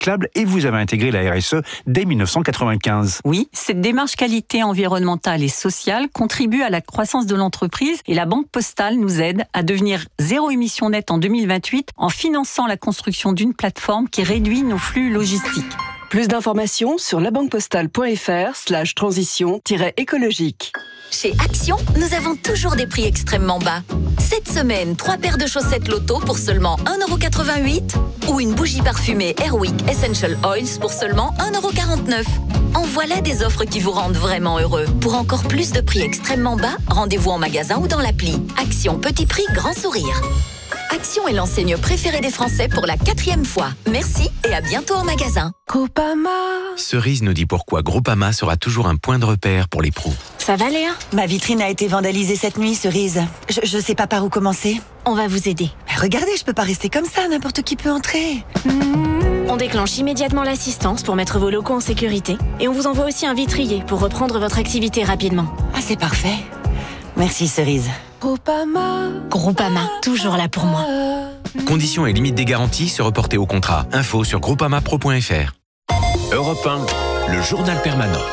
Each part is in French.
recyclables et vous avez intégré la RSE dès 1995. Oui, cette démarche qualité environnementale et sociale contribue à la croissance de l'entreprise et la Banque Postale nous aide à devenir zéro émission nette en 2028 en finançant la construction d'une plateforme qui réduit nos flux logistiques. Plus d'informations sur labanquepostale.fr/transition-écologique. Chez Action, nous avons toujours des prix extrêmement bas. Cette semaine, 3 paires de chaussettes Lotto pour seulement 1,88 € ou une bougie parfumée Airwick Essential Oils pour seulement 1,49 €. En voilà des offres qui vous rendent vraiment heureux. Pour encore plus de prix extrêmement bas, rendez-vous en magasin ou dans l'appli. Action, petit prix, grand sourire. Action est l'enseigne préférée des Français pour la 4e fois. Merci et à bientôt en magasin. Groupama. Cerise nous dit pourquoi Groupama sera toujours un point de repère pour les pros. Ça va Léa ? Ma vitrine a été vandalisée cette nuit, Cerise. Je sais pas par où commencer. On va vous aider. Mais regardez, je peux pas rester comme ça, n'importe qui peut entrer. On déclenche immédiatement l'assistance pour mettre vos locaux en sécurité. Et on vous envoie aussi un vitrier pour reprendre votre activité rapidement. Ah, c'est parfait. Merci, Cerise. Groupama, toujours là pour moi. Conditions et limites des garanties se reporter au contrat. Info sur groupamapro.fr. Europe 1, le journal permanent.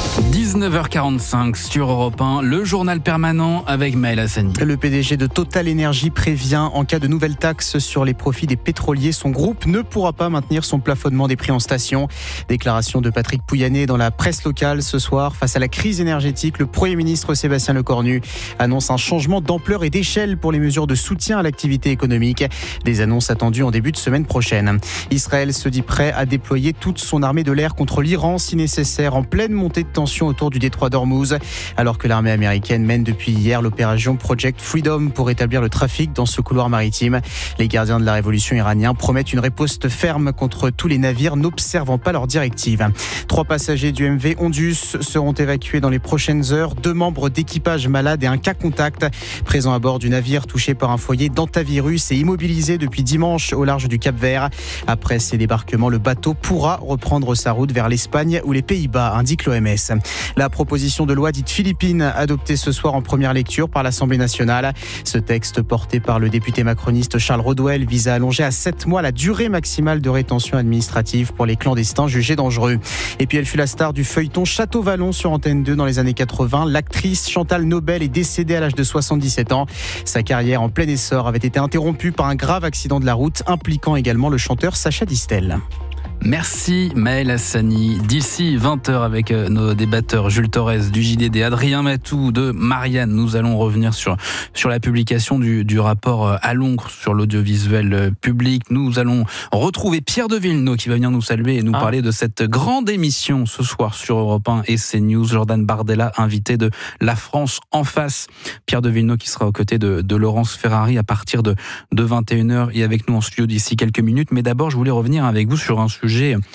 19h45 sur Europe 1, le journal permanent avec Maël Hassani. Le PDG de Total Energy prévient en cas de nouvelles taxes sur les profits des pétroliers, son groupe ne pourra pas maintenir son plafonnement des prix en station. Déclaration de Patrick Pouyanné dans la presse locale ce soir. Face à la crise énergétique, le Premier ministre Sébastien Lecornu annonce un changement d'ampleur et d'échelle pour les mesures de soutien à l'activité économique. Des annonces attendues en début de semaine prochaine. Israël se dit prêt à déployer toute son armée de l'air contre l'Iran si nécessaire, en pleine montée de tension autour du détroit d'Ormuz, alors que l'armée américaine mène depuis hier l'opération Project Freedom pour établir le trafic dans ce couloir maritime. Les gardiens de la révolution iranienne promettent une riposte ferme contre tous les navires n'observant pas leurs directives. 3 passagers du MV Ondus seront évacués dans les prochaines heures. 2 membres d'équipage malades et un cas contact présent à bord du navire touché par un foyer d'antavirus et immobilisé depuis dimanche au large du Cap-Vert. Après ces débarquements, le bateau pourra reprendre sa route vers l'Espagne ou les Pays-Bas, indique l'OMS. La proposition de loi dite philippine adoptée ce soir en première lecture par l'Assemblée nationale. Ce texte porté par le député macroniste Charles Rodwell vise à allonger à 7 mois la durée maximale de rétention administrative pour les clandestins jugés dangereux. Et puis elle fut la star du feuilleton Château-Vallon sur Antenne 2 dans les années 80. L'actrice Chantal Nobel est décédée à l'âge de 77 ans. Sa carrière en plein essor avait été interrompue par un grave accident de la route impliquant également le chanteur Sacha Distel. Merci Maël Hassani. D'ici 20h avec nos débatteurs Jules Torres du JDD, Adrien Matou de Marianne, nous allons revenir sur la publication du rapport à l'encre sur l'audiovisuel public. Nous allons retrouver Pierre de Villeneuve qui va venir nous saluer et nous parler de cette grande émission ce soir sur Europe 1 et CNews. Jordan Bardella, invité de La France en face. Pierre de Villeneuve qui sera aux côtés de Laurence Ferrari à partir de 21h et avec nous en studio d'ici quelques minutes. Mais d'abord, je voulais revenir avec vous sur un sujet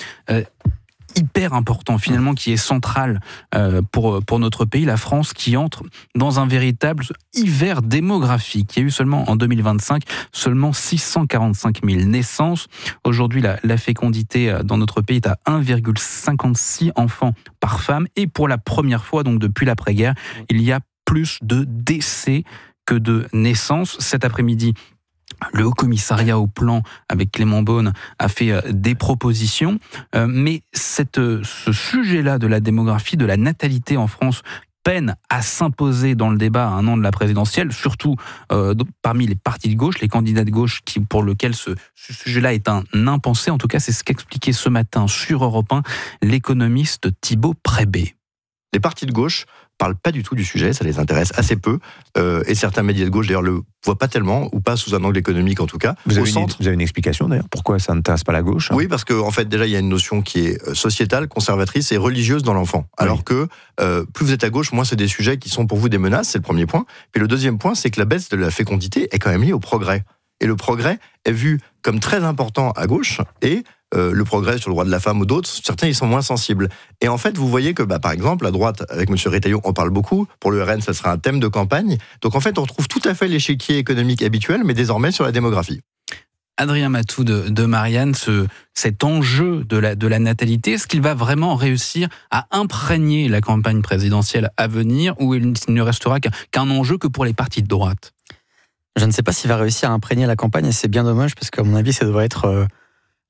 hyper important finalement, qui est central pour notre pays, la France, qui entre dans un véritable hiver démographique. Il y a eu seulement en 2025 seulement 645 000 naissances. Aujourd'hui, la fécondité dans notre pays est à 1,56 enfants par femme. Et pour la première fois, donc depuis l'après-guerre, il y a plus de décès que de naissances. Cet après-midi, le Haut Commissariat au Plan, avec Clément Beaune, a fait des propositions. Mais ce sujet-là de la démographie, de la natalité en France, peine à s'imposer dans le débat à un an de la présidentielle, surtout parmi les partis de gauche, les candidats de gauche pour lesquels ce sujet-là est un impensé. En tout cas, c'est ce qu'expliquait ce matin sur Europe 1 l'économiste Thibaut Prébet. Les partis de gauche parlent pas du tout du sujet, ça les intéresse assez peu, et certains médias de gauche d'ailleurs le voient pas tellement, ou pas sous un angle économique en tout cas. Vous avez une explication d'ailleurs, pourquoi ça n'intéresse pas la gauche ? Oui, parce qu'en fait déjà il y a une notion qui est sociétale, conservatrice et religieuse dans l'enfant. Alors que plus vous êtes à gauche, moins c'est des sujets qui sont pour vous des menaces, c'est le premier point. Puis le deuxième point, c'est que la baisse de la fécondité est quand même liée au progrès. Et le progrès est vu comme très important à gauche, et le progrès sur le droit de la femme ou d'autres, certains ils sont moins sensibles. Et en fait, vous voyez que, par exemple, à droite, avec M. Retailleau, on parle beaucoup. Pour le RN, ça sera un thème de campagne. Donc en fait, on retrouve tout à fait l'échiquier économique habituel, mais désormais sur la démographie. Adrien Matou de Marianne, cet enjeu de la natalité, est-ce qu'il va vraiment réussir à imprégner la campagne présidentielle à venir, ou il ne restera qu'un enjeu que pour les partis de droite ? Je ne sais pas s'il va réussir à imprégner la campagne, et c'est bien dommage, parce qu'à mon avis, ça devrait être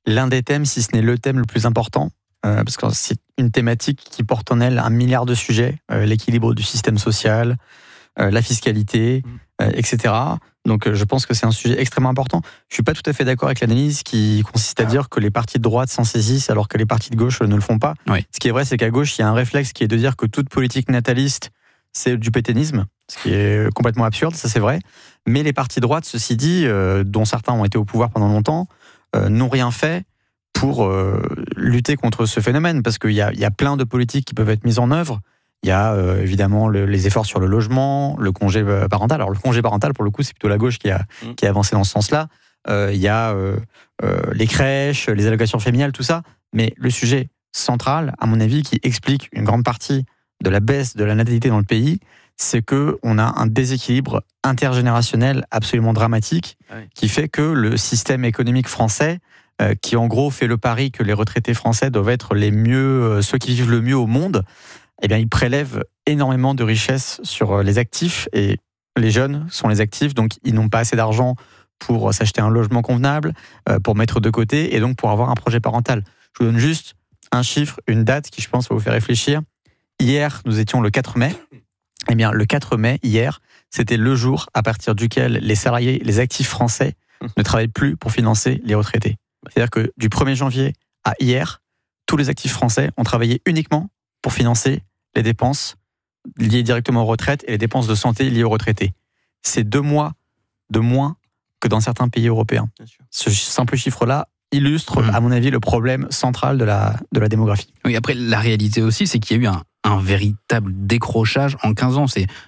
l'un des thèmes, si ce n'est le thème le plus important, parce que c'est une thématique qui porte en elle 1 milliard de sujets, l'équilibre du système social, la fiscalité, etc. Donc je pense que c'est un sujet extrêmement important. Je ne suis pas tout à fait d'accord avec l'analyse qui consiste à dire que les partis de droite s'en saisissent alors que les partis de gauche ne le font pas. Oui. Ce qui est vrai, c'est qu'à gauche, il y a un réflexe qui est de dire que toute politique nataliste, c'est du pétainisme, ce qui est complètement absurde, ça c'est vrai. Mais les partis de droite, ceci dit, dont certains ont été au pouvoir pendant longtemps, n'ont rien fait pour lutter contre ce phénomène, parce qu'il y a plein de politiques qui peuvent être mises en œuvre. Il y a évidemment les efforts sur le logement, le congé parental. Alors le congé parental, pour le coup, c'est plutôt la gauche qui a avancé dans ce sens-là. Il y a les crèches, les allocations familiales, tout ça. Mais le sujet central, à mon avis, qui explique une grande partie de la baisse de la natalité dans le pays, c'est qu'on a un déséquilibre intergénérationnel absolument dramatique qui fait que le système économique français, qui en gros fait le pari que les retraités français doivent être les mieux, ceux qui vivent le mieux au monde, eh bien, il prélève énormément de richesses sur les actifs, et les jeunes sont les actifs, donc ils n'ont pas assez d'argent pour s'acheter un logement convenable, pour mettre de côté, et donc pour avoir un projet parental. Je vous donne juste un chiffre, une date qui, je pense, va vous faire réfléchir. Hier, nous étions le 4 mai. Eh bien, le 4 mai, hier, c'était le jour à partir duquel les salariés, les actifs français ne travaillent plus pour financer les retraités. C'est-à-dire que du 1er janvier à hier, tous les actifs français ont travaillé uniquement pour financer les dépenses liées directement aux retraites et les dépenses de santé liées aux retraités. C'est 2 mois de moins que dans certains pays européens. Ce simple chiffre-là illustre, à mon avis, le problème central de la démographie. Oui, après, la réalité aussi, c'est qu'il y a eu un véritable décrochage en 15 ans. C'est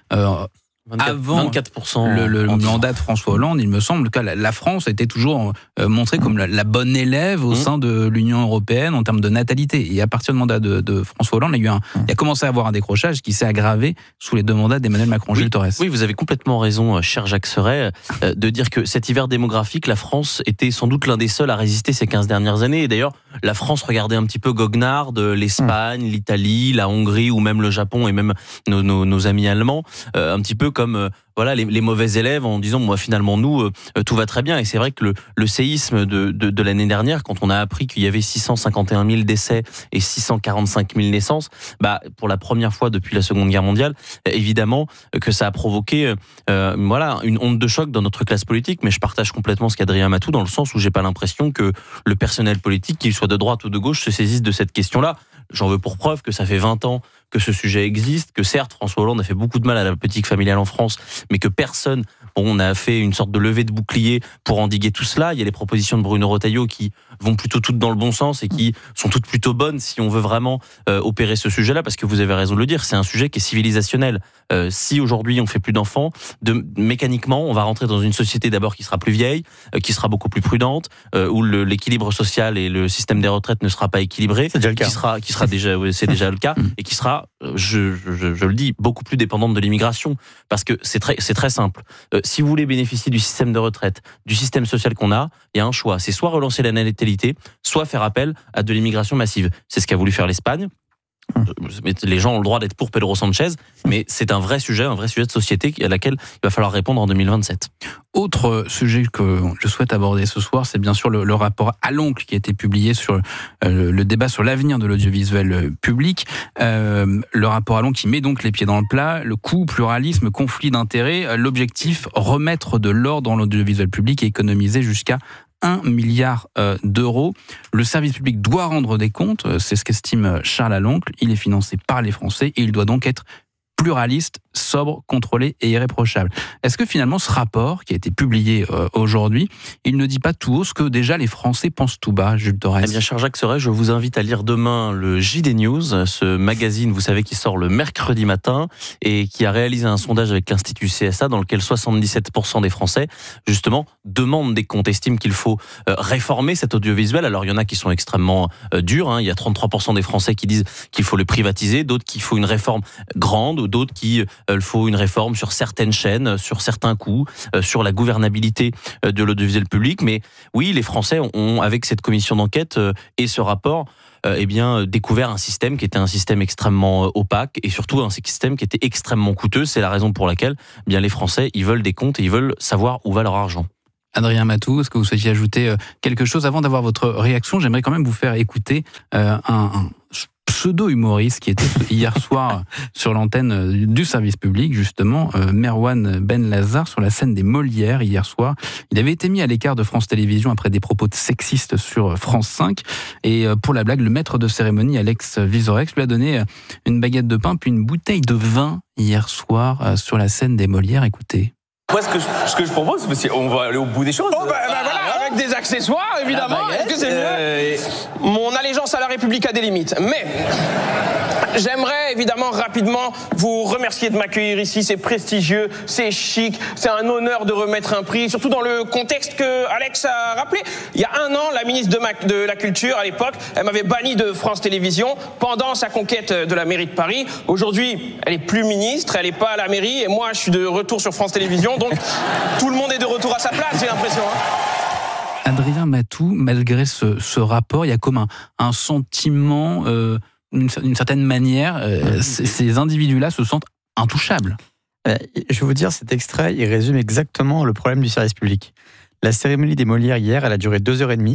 avant 24% le mandat de François Hollande, il me semble que la France était toujours montrée comme la bonne élève au sein de l'Union européenne en termes de natalité. Et à partir du mandat de François Hollande, il y a commencé à avoir un décrochage qui s'est aggravé sous les 2 mandats d'Emmanuel Macron. Gilles Torres. Oui, vous avez complètement raison, cher Jacques Serret, de dire que cet hiver démographique, la France était sans doute l'un des seuls à résister ces 15 dernières années. Et d'ailleurs, la France regardait un petit peu goguenard de l'Espagne, l'Italie, la Hongrie ou même le Japon et même nos amis allemands, un petit peu comme voilà, les mauvais élèves en disant moi finalement nous tout va très bien. Et c'est vrai que le séisme de l'année dernière, quand on a appris qu'il y avait 651 000 décès et 645 000 naissances, pour la première fois depuis la Seconde Guerre mondiale, évidemment que ça a provoqué voilà, une onde de choc dans notre classe politique. Mais je partage complètement ce qu'Adrien Matou, dans le sens où j'ai pas l'impression que le personnel politique, qu'il soit de droite ou de gauche, se saisisse de cette question-là. J'en veux pour preuve que ça fait 20 ans que ce sujet existe, que certes François Hollande a fait beaucoup de mal à la politique familiale en France, mais que personne, on a fait une sorte de levée de bouclier pour endiguer tout cela. Il y a les propositions de Bruno Retailleau qui vont plutôt toutes dans le bon sens et qui sont toutes plutôt bonnes si on veut vraiment opérer ce sujet-là, parce que vous avez raison de le dire, c'est un sujet qui est civilisationnel. Si aujourd'hui on fait plus d'enfants, mécaniquement on va rentrer dans une société d'abord qui sera plus vieille, qui sera beaucoup plus prudente, où l'équilibre social et le système des retraites ne sera pas équilibré, c'est déjà le cas. qui sera déjà, c'est déjà le cas, et qui sera, je le dis, beaucoup plus dépendante de l'immigration, parce que c'est très simple. Si vous voulez bénéficier du système de retraite, du système social qu'on a, il y a un choix, c'est soit relancer la natalité, soit faire appel à de l'immigration massive. C'est ce qu'a voulu faire l'Espagne. Les gens ont le droit d'être pour Pedro Sanchez, mais c'est un vrai sujet de société à laquelle il va falloir répondre en 2027. Autre sujet que je souhaite aborder ce soir, c'est bien sûr le rapport Alloncle qui a été publié sur le débat sur l'avenir de l'audiovisuel public. Le rapport Alloncle qui met donc les pieds dans le plat, le coût, pluralisme, conflit d'intérêts, l'objectif, remettre de l'ordre dans l'audiovisuel public et économiser jusqu'à 1 milliard d'euros. Le service public doit rendre des comptes, c'est ce qu'estime Charles Alloncle. Il est financé par les Français et il doit donc être pluraliste, sobre, contrôlé et irréprochable. Est-ce que finalement ce rapport qui a été publié aujourd'hui, il ne dit pas tout haut ce que déjà les Français pensent tout bas, Jules Torres? Eh bien, cher Jacques Serret, je vous invite à lire demain le JD News, ce magazine, vous savez, qui sort le mercredi matin et qui a réalisé un sondage avec l'Institut CSA dans lequel 77% des Français, justement, demandent des comptes, estiment qu'il faut réformer cet audiovisuel. Alors, il y en a qui sont extrêmement durs, il y a 33% des Français qui disent qu'il faut le privatiser, d'autres qu'il faut une réforme grande, d'autres qui faut une réforme sur certaines chaînes, sur certains coûts, sur la gouvernabilité de l'audiovisuel public. Mais oui, les Français ont, avec cette commission d'enquête et ce rapport, découvert un système qui était un système extrêmement opaque et surtout un système qui était extrêmement coûteux. C'est la raison pour laquelle les Français, ils veulent des comptes et ils veulent savoir où va leur argent. Adrien Matou, est-ce que vous souhaitiez ajouter quelque chose avant d'avoir votre réaction? J'aimerais quand même vous faire écouter un pseudo-humoriste qui était hier soir sur l'antenne du service public, justement, Merwan Ben-Lazar, sur la scène des Molières hier soir. Il avait été mis à l'écart de France Télévisions après des propos sexistes sur France 5. Et pour la blague, le maître de cérémonie, Alex Vizorek, lui a donné une baguette de pain puis une bouteille de vin hier soir sur la scène des Molières. Écoutez. Moi, ce que je propose, c'est on va aller au bout des choses. Bon, voilà, avec des accessoires, évidemment. Est-ce que c'est mieux? Mon allégeance à la République a des limites. Mais j'aimerais évidemment rapidement vous remercier de m'accueillir ici. C'est prestigieux, c'est chic, c'est un honneur de remettre un prix, surtout dans le contexte que Alex a rappelé. Il y a 1 an, la ministre de la Culture, à l'époque, elle m'avait banni de France Télévisions pendant sa conquête de la mairie de Paris. Aujourd'hui, elle est plus ministre, elle est pas à la mairie, et moi, je suis de retour sur France Télévisions. Donc, tout le monde est de retour à sa place, j'ai l'impression. Adrien Matou, malgré ce rapport, il y a comme un sentiment, d'une certaine manière, ces individus-là se sentent intouchables. Je vais vous dire, cet extrait, il résume exactement le problème du service public. La cérémonie des Molières hier, elle a duré 2h30.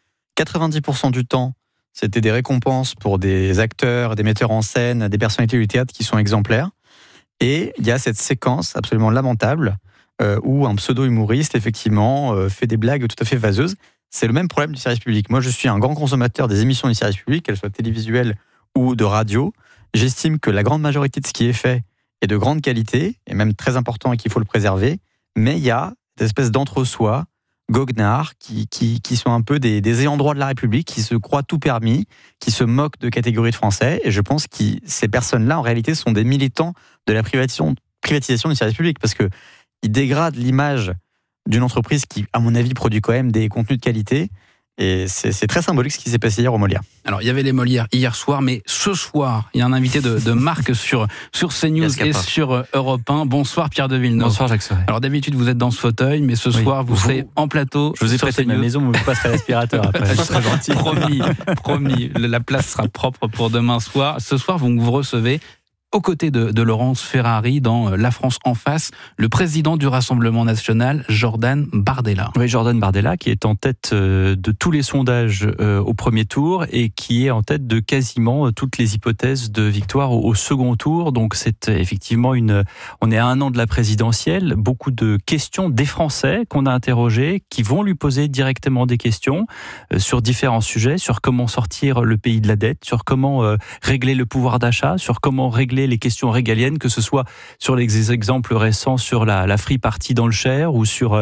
90% du temps, c'était des récompenses pour des acteurs, des metteurs en scène, des personnalités du théâtre qui sont exemplaires. Et il y a cette séquence absolument lamentable où un pseudo-humoriste, effectivement, fait des blagues tout à fait vaseuses. C'est le même problème du service public. Moi, je suis un grand consommateur des émissions du service public, qu'elles soient télévisuelles ou de radio. J'estime que la grande majorité de ce qui est fait est de grande qualité, et même très important et qu'il faut le préserver. Mais il y a des espèces d'entre-soi, goguenards, qui sont un peu des ayants droit de la République, qui se croient tout permis, qui se moquent de catégories de Français. Et je pense que ces personnes-là, en réalité, sont des militants de la privatisation du service public, parce qu'ils dégradent l'image d'une entreprise qui, à mon avis, produit quand même des contenus de qualité. Et c'est très symbolique ce qui s'est passé hier aux Molières. Alors, il y avait les Molières hier soir, mais ce soir, il y a un invité de marque sur CNews et sur Europe 1. Bonsoir Pierre de Villeneuve. Bonsoir Jacques Serret. Alors d'habitude, vous êtes dans ce fauteuil, mais ce soir, vous serez en plateau. Je vous ai prêté ma maison, vous me passerez l'aspirateur après. C'est très gentil. Promis, la place sera propre pour demain soir. Ce soir, vous recevez, aux côtés de Laurence Ferrari, dans La France en face, le président du Rassemblement national, Jordan Bardella. Oui, Jordan Bardella, qui est en tête de tous les sondages au premier tour et qui est en tête de quasiment toutes les hypothèses de victoire au second tour. Donc c'est effectivement on est à 1 an de la présidentielle, beaucoup de questions des Français qu'on a interrogés, qui vont lui poser directement des questions sur différents sujets, sur comment sortir le pays de la dette, sur comment régler le pouvoir d'achat, sur comment régler les questions régaliennes, que ce soit sur les exemples récents sur la Free Party dans le Cher ou sur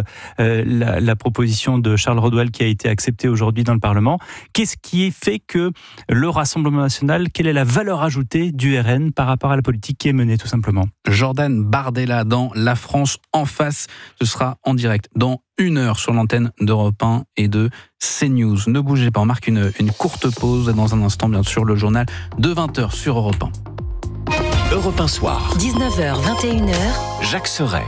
la proposition de Charles Rodwell qui a été acceptée aujourd'hui dans le Parlement. Qu'est-ce qui fait que le Rassemblement national, quelle est la valeur ajoutée du RN par rapport à la politique qui est menée, tout simplement? Jordan Bardella dans La France en face, ce sera en direct dans 1 heure sur l'antenne d'Europe 1 et de CNews. Ne bougez pas, on marque une courte pause. Dans un instant, bien sûr, le journal de 20h sur Europe 1. Europe 1 soir. 19h, 21h. Jacques Serret.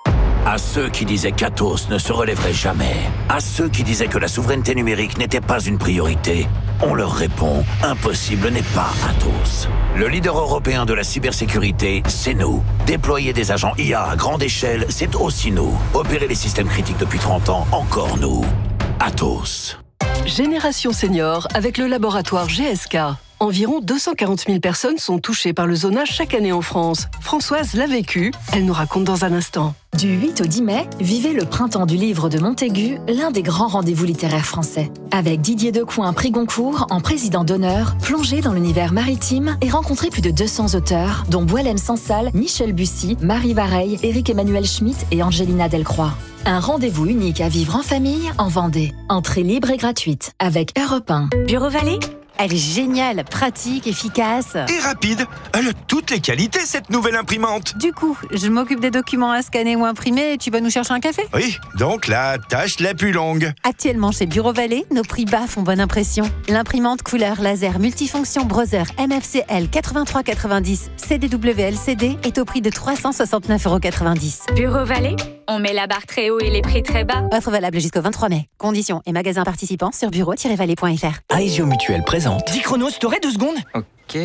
À ceux qui disaient qu'Atos ne se relèverait jamais, à ceux qui disaient que la souveraineté numérique n'était pas une priorité, on leur répond, impossible n'est pas Atos. Le leader européen de la cybersécurité, c'est nous. Déployer des agents IA à grande échelle, c'est aussi nous. Opérer les systèmes critiques depuis 30 ans, encore nous. Atos. Génération Senior avec le laboratoire GSK. Environ 240 000 personnes sont touchées par le zonage chaque année en France. Françoise l'a vécu, elle nous raconte dans un instant. Du 8 au 10 mai, vivez le printemps du livre de Montaigu, l'un des grands rendez-vous littéraires français. Avec Didier Decoing, prix Goncourt, en président d'honneur, plongez dans l'univers maritime et rencontrez plus de 200 auteurs, dont Boilem Sansal, Michel Bussy, Marie Vareille, Éric-Emmanuel Schmitt et Angelina Delcroix. Un rendez-vous unique à vivre en famille, en Vendée. Entrée libre et gratuite, avec Europe 1. Bureau Vallée ? Elle est géniale, pratique, efficace. Et rapide. Elle a toutes les qualités, cette nouvelle imprimante. Du coup, je m'occupe des documents à scanner ou imprimer et tu vas nous chercher un café ? Oui, donc la tâche la plus longue. Actuellement chez Bureau Vallée, nos prix bas font bonne impression. L'imprimante couleur laser multifonction Brother MFCL 8390 CDW-LCD est au prix de 369,90 €. Bureau Vallée, on met la barre très haut et les prix très bas. Offre valable jusqu'au 23 mai. Conditions et magasins participants sur bureau-vallée.fr. Aesio Mutuel présente. 10 chronos, t'aurais 2 secondes ? Ok, attends.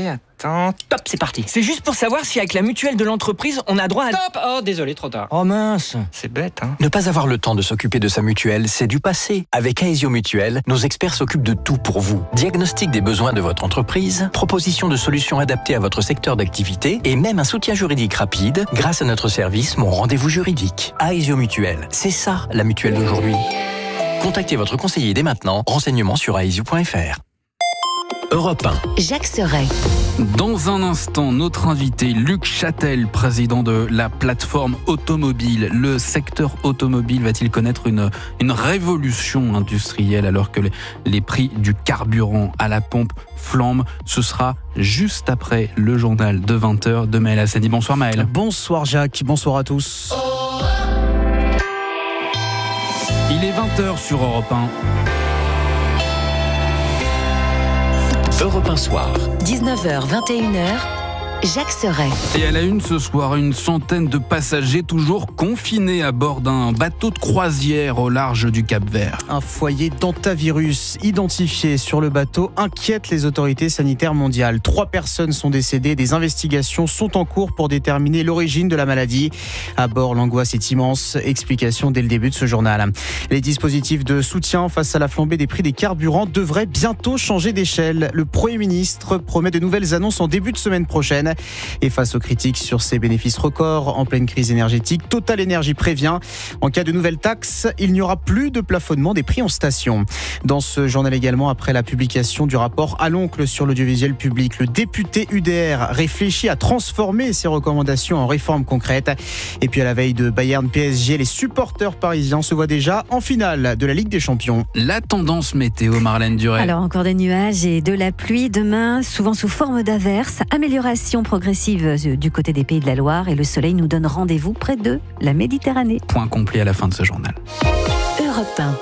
Attends, top, c'est parti. C'est juste pour savoir si avec la mutuelle de l'entreprise, on a droit à... Stop! Oh, désolé, trop tard. Oh mince, c'est bête, hein. Ne pas avoir le temps de s'occuper de sa mutuelle, c'est du passé. Avec Aesio Mutuelle, nos experts s'occupent de tout pour vous. Diagnostic des besoins de votre entreprise, proposition de solutions adaptées à votre secteur d'activité et même un soutien juridique rapide grâce à notre service Mon Rendez-vous Juridique. Aesio Mutuelle, c'est ça la mutuelle d'aujourd'hui. Contactez votre conseiller dès maintenant. Renseignements sur aesio.fr. Europe 1. Jacques Serret. Dans un instant, notre invité Luc Châtel, président de la plateforme automobile. Le secteur automobile va-t-il connaître une révolution industrielle alors que les prix du carburant à la pompe flambent? Ce sera juste après le journal de 20h de Maël Hassani. Bonsoir Maël. Bonsoir Jacques, bonsoir à tous. Il est 20h sur Europe 1. Europe 1 Soir. 19h, 21h. Jacques Serret. Et à la une ce soir, une centaine de passagers toujours confinés à bord d'un bateau de croisière au large du Cap-Vert. Un foyer d'hantavirus identifié sur le bateau inquiète les autorités sanitaires mondiales. 3 personnes sont décédées. Des investigations sont en cours pour déterminer l'origine de la maladie. À bord, l'angoisse est immense. Explication dès le début de ce journal. Les dispositifs de soutien face à la flambée des prix des carburants devraient bientôt changer d'échelle. Le Premier ministre promet de nouvelles annonces en début de semaine prochaine. Et face aux critiques sur ses bénéfices records en pleine crise énergétique, Total Energy prévient, en cas de nouvelles taxes, il n'y aura plus de plafonnement des prix en station. Dans ce journal également, après la publication du rapport à l'oncle sur l'audiovisuel public, le député UDR réfléchit à transformer ses recommandations en réformes concrètes. Et puis à la veille de Bayern PSG, les supporters parisiens se voient déjà en finale de la Ligue des Champions. La tendance météo, Marlène Duret. Alors encore des nuages et de la pluie demain, souvent sous forme d'averses. Amélioration progressive du côté des Pays de la Loire et le soleil nous donne rendez-vous près de la Méditerranée. Point complet à la fin de ce journal. Europe 1.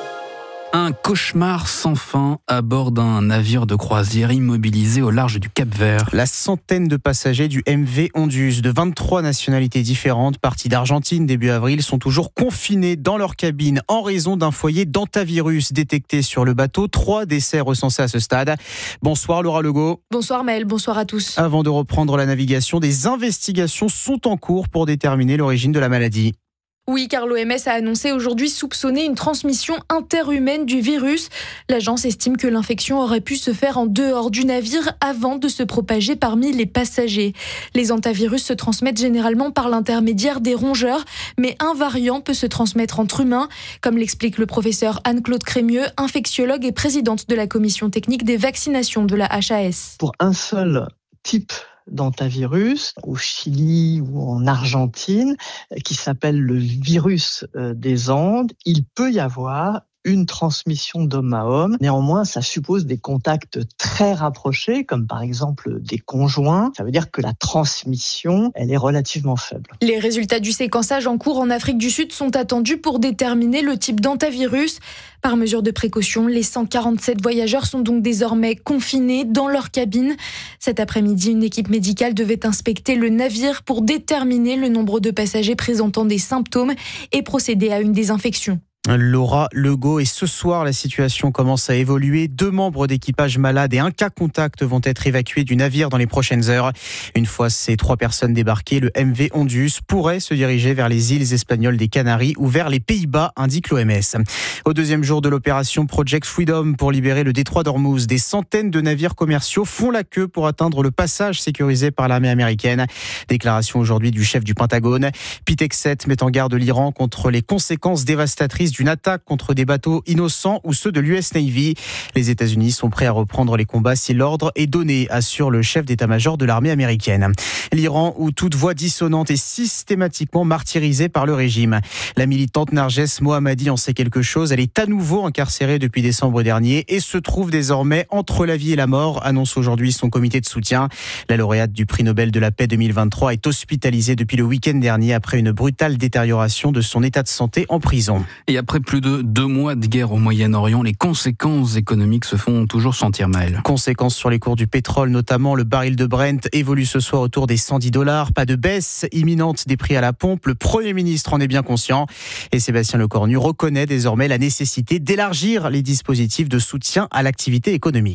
Un cauchemar sans fin à bord d'un navire de croisière immobilisé au large du Cap-Vert. La centaine de passagers du MV Ondius de 23 nationalités différentes, partis d'Argentine début avril, sont toujours confinés dans leur cabine en raison d'un foyer d'hantavirus détecté sur le bateau. 3 décès recensés à ce stade. Bonsoir Laura Legault. Bonsoir Maël, bonsoir à tous. Avant de reprendre la navigation, des investigations sont en cours pour déterminer l'origine de la maladie. Oui, car l'OMS a annoncé aujourd'hui soupçonner une transmission interhumaine du virus. L'agence estime que l'infection aurait pu se faire en dehors du navire avant de se propager parmi les passagers. Les hantavirus se transmettent généralement par l'intermédiaire des rongeurs, mais un variant peut se transmettre entre humains, comme l'explique le professeur Anne-Claude Crémieux, infectiologue et présidente de la commission technique des vaccinations de la HAS. Pour un seul type d'hantavirus au Chili ou en Argentine, qui s'appelle le virus des Andes, il peut y avoir une transmission d'homme à homme. Néanmoins, ça suppose des contacts très rapprochés, comme par exemple des conjoints. Ça veut dire que la transmission, elle est relativement faible. Les résultats du séquençage en cours en Afrique du Sud sont attendus pour déterminer le type d'hantavirus. Par mesure de précaution, les 147 voyageurs sont donc désormais confinés dans leur cabine. Cet après-midi, une équipe médicale devait inspecter le navire pour déterminer le nombre de passagers présentant des symptômes et procéder à une désinfection. Laura Legault, et ce soir la situation commence à évoluer. 2 membres d'équipage malades et 1 cas contact vont être évacués du navire dans les prochaines heures. Une fois ces 3 personnes débarquées, le MV Ondius pourrait se diriger vers les îles espagnoles des Canaries ou vers les Pays-Bas, indique l'OMS. Au 2e jour de l'opération Project Freedom pour libérer le détroit d'Ormuz, des centaines de navires commerciaux font la queue pour atteindre le passage sécurisé par l'armée américaine. Déclaration aujourd'hui du chef du Pentagone. Pete Hegseth met en garde l'Iran contre les conséquences dévastatrices d'une attaque contre des bateaux innocents ou ceux de l'US Navy. Les États-Unis sont prêts à reprendre les combats si l'ordre est donné, assure le chef d'état-major de l'armée américaine. L'Iran, où toute voix dissonante est systématiquement martyrisée par le régime. La militante Narges Mohammadi en sait quelque chose. Elle est à nouveau incarcérée depuis décembre dernier et se trouve désormais entre la vie et la mort, annonce aujourd'hui son comité de soutien. La lauréate du prix Nobel de la paix 2023 est hospitalisée depuis le week-end dernier après une brutale détérioration de son état de santé en prison. Et après plus de 2 mois de guerre au Moyen-Orient, les conséquences économiques se font toujours sentir, Maël. Conséquences sur les cours du pétrole, notamment le baril de Brent évolue ce soir autour des $110. Pas de baisse imminente des prix à la pompe. Le Premier ministre en est bien conscient. Et Sébastien Lecornu reconnaît désormais la nécessité d'élargir les dispositifs de soutien à l'activité économique.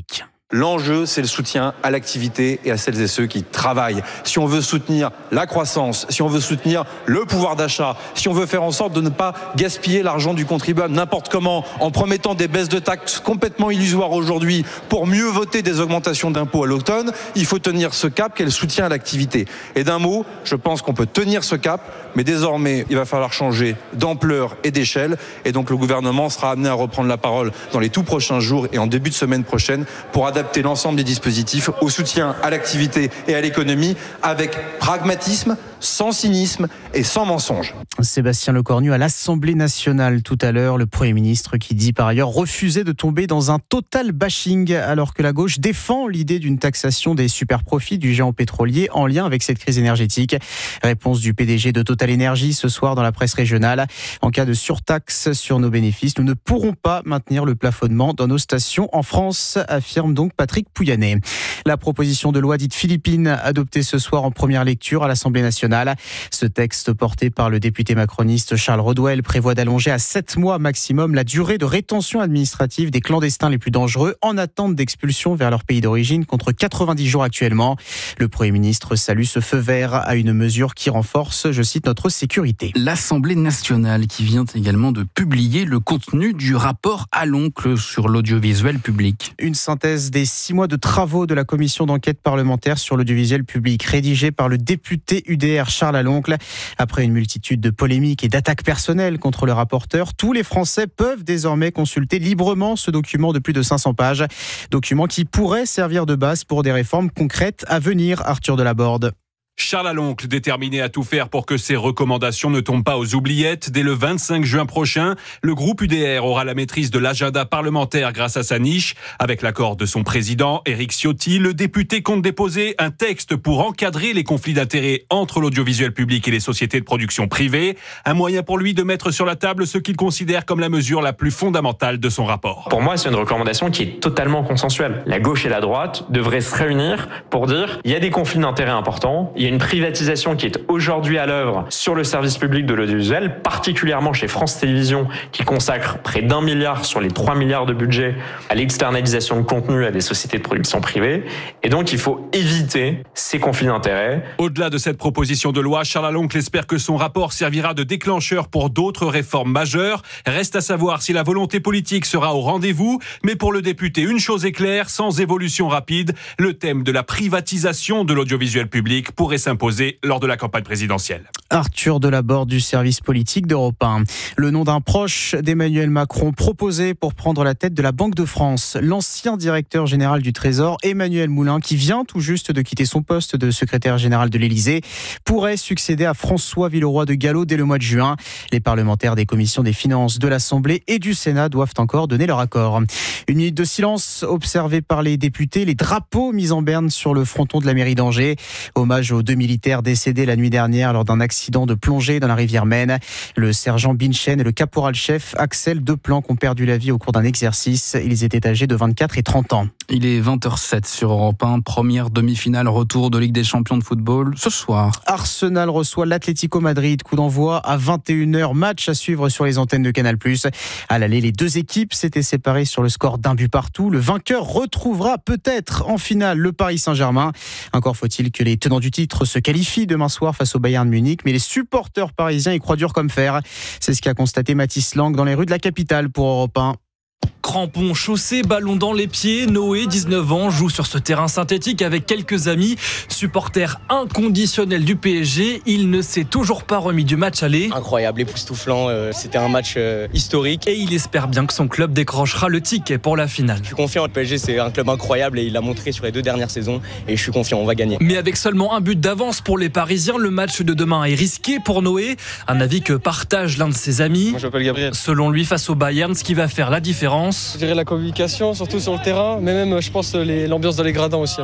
L'enjeu, c'est le soutien à l'activité et à celles et ceux qui travaillent. Si on veut soutenir la croissance, si on veut soutenir le pouvoir d'achat, si on veut faire en sorte de ne pas gaspiller l'argent du contribuable n'importe comment, en promettant des baisses de taxes complètement illusoires aujourd'hui pour mieux voter des augmentations d'impôts à l'automne, il faut tenir ce cap qu'est le soutien à l'activité. Et d'un mot, je pense qu'on peut tenir ce cap, mais désormais, il va falloir changer d'ampleur et d'échelle. Et donc le gouvernement sera amené à reprendre la parole dans les tout prochains jours et en début de semaine prochaine pour adapter l'ensemble des dispositifs au soutien à l'activité et à l'économie avec pragmatisme, sans cynisme et sans mensonge. Sébastien Lecornu à l'Assemblée nationale tout à l'heure, le Premier ministre qui dit par ailleurs refuser de tomber dans un total bashing alors que la gauche défend l'idée d'une taxation des super-profits du géant pétrolier en lien avec cette crise énergétique. Réponse du PDG de Total Énergie ce soir dans la presse régionale. En cas de surtaxe sur nos bénéfices, nous ne pourrons pas maintenir le plafonnement dans nos stations en France, affirme donc Patrick Pouyanné. La proposition de loi dite philippine adoptée ce soir en première lecture à l'Assemblée nationale. Ce texte porté par le député macroniste Charles Rodwell prévoit d'allonger à 7 mois maximum la durée de rétention administrative des clandestins les plus dangereux en attente d'expulsion vers leur pays d'origine contre 90 jours actuellement. Le Premier ministre salue ce feu vert à une mesure qui renforce, je cite, notre sécurité. L'Assemblée nationale qui vient également de publier le contenu du rapport à l'oncle sur l'audiovisuel public. Une synthèse des 6 mois de travaux de la commission d'enquête parlementaire sur l'audiovisuel public, rédigée par le député UDR Charles Aloncle. Après une multitude de polémiques et d'attaques personnelles contre le rapporteur, tous les Français peuvent désormais consulter librement ce document de plus de 500 pages. Document qui pourrait servir de base pour des réformes concrètes à venir, Arthur Delaborde. Charles Aloncle, déterminé à tout faire pour que ses recommandations ne tombent pas aux oubliettes. Dès le 25 juin prochain, le groupe UDR aura la maîtrise de l'agenda parlementaire grâce à sa niche. Avec l'accord de son président, Éric Ciotti, le député compte déposer un texte pour encadrer les conflits d'intérêts entre l'audiovisuel public et les sociétés de production privées. Un moyen pour lui de mettre sur la table ce qu'il considère comme la mesure la plus fondamentale de son rapport. Pour moi, c'est une recommandation qui est totalement consensuelle. La gauche et la droite devraient se réunir pour dire il y a des conflits d'intérêts importants, il y a une privatisation qui est aujourd'hui à l'œuvre sur le service public de l'audiovisuel, particulièrement chez France Télévisions, qui consacre près d'1 milliard sur les 3 milliards de budget à l'externalisation de contenu à des sociétés de production privées. Et donc, il faut éviter ces conflits d'intérêts. Au-delà de cette proposition de loi, Charles Aloncle espère que son rapport servira de déclencheur pour d'autres réformes majeures. Reste à savoir si la volonté politique sera au rendez-vous. Mais pour le député, une chose est claire, sans évolution rapide, le thème de la privatisation de l'audiovisuel public pourrait s'imposer lors de la campagne présidentielle. Arthur Delaborde du service politique d'Europe 1. Le nom d'un proche d'Emmanuel Macron proposé pour prendre la tête de la Banque de France. L'ancien directeur général du Trésor, Emmanuel Moulin, qui vient tout juste de quitter son poste de secrétaire général de l'Élysée, pourrait succéder à François Villeroy de Galhau dès le mois de juin. Les parlementaires des commissions des finances de l'Assemblée et du Sénat doivent encore donner leur accord. Une minute de silence observée par les députés, les drapeaux mis en berne sur le fronton de la mairie d'Angers. Hommage aux 2 militaires décédés la nuit dernière lors d'un accident de plongée dans la rivière Maine. Le sergent Binchen et le caporal-chef Axel Deplan ont perdu la vie au cours d'un exercice. Ils étaient âgés de 24 et 30 ans. Il est 20h07 sur Europe 1, première demi-finale retour de Ligue des Champions de football ce soir. Arsenal reçoit l'Atlético Madrid, coup d'envoi à 21h, match à suivre sur les antennes de Canal+. À l'aller, les deux équipes s'étaient séparées sur le score d'1 but partout. Le vainqueur retrouvera peut-être en finale le Paris Saint-Germain. Encore faut-il que les tenants du titre se qualifient demain soir face au Bayern Munich, mais les supporters parisiens y croient dur comme fer. C'est ce qu'a constaté Mathis Lang dans les rues de la capitale pour Europe 1. Crampons, chaussées, ballon dans les pieds, Noé, 19 ans, joue sur ce terrain synthétique avec quelques amis. Supporter inconditionnel du PSG, il ne s'est toujours pas remis du match aller. Incroyable, époustouflant, c'était un match historique. Et il espère bien que son club décrochera le ticket pour la finale. Je suis confiant, le PSG c'est un club incroyable et il l'a montré sur les 2 dernières saisons et je suis confiant, on va gagner. Mais avec seulement un but d'avance pour les Parisiens, le match de demain est risqué pour Noé. Un avis que partage l'un de ses amis. Moi je m'appelle Gabriel. Selon lui, face au Bayern, ce qui va faire la différence, je dirais la communication, surtout sur le terrain, mais même je pense l'ambiance dans les gradins aussi.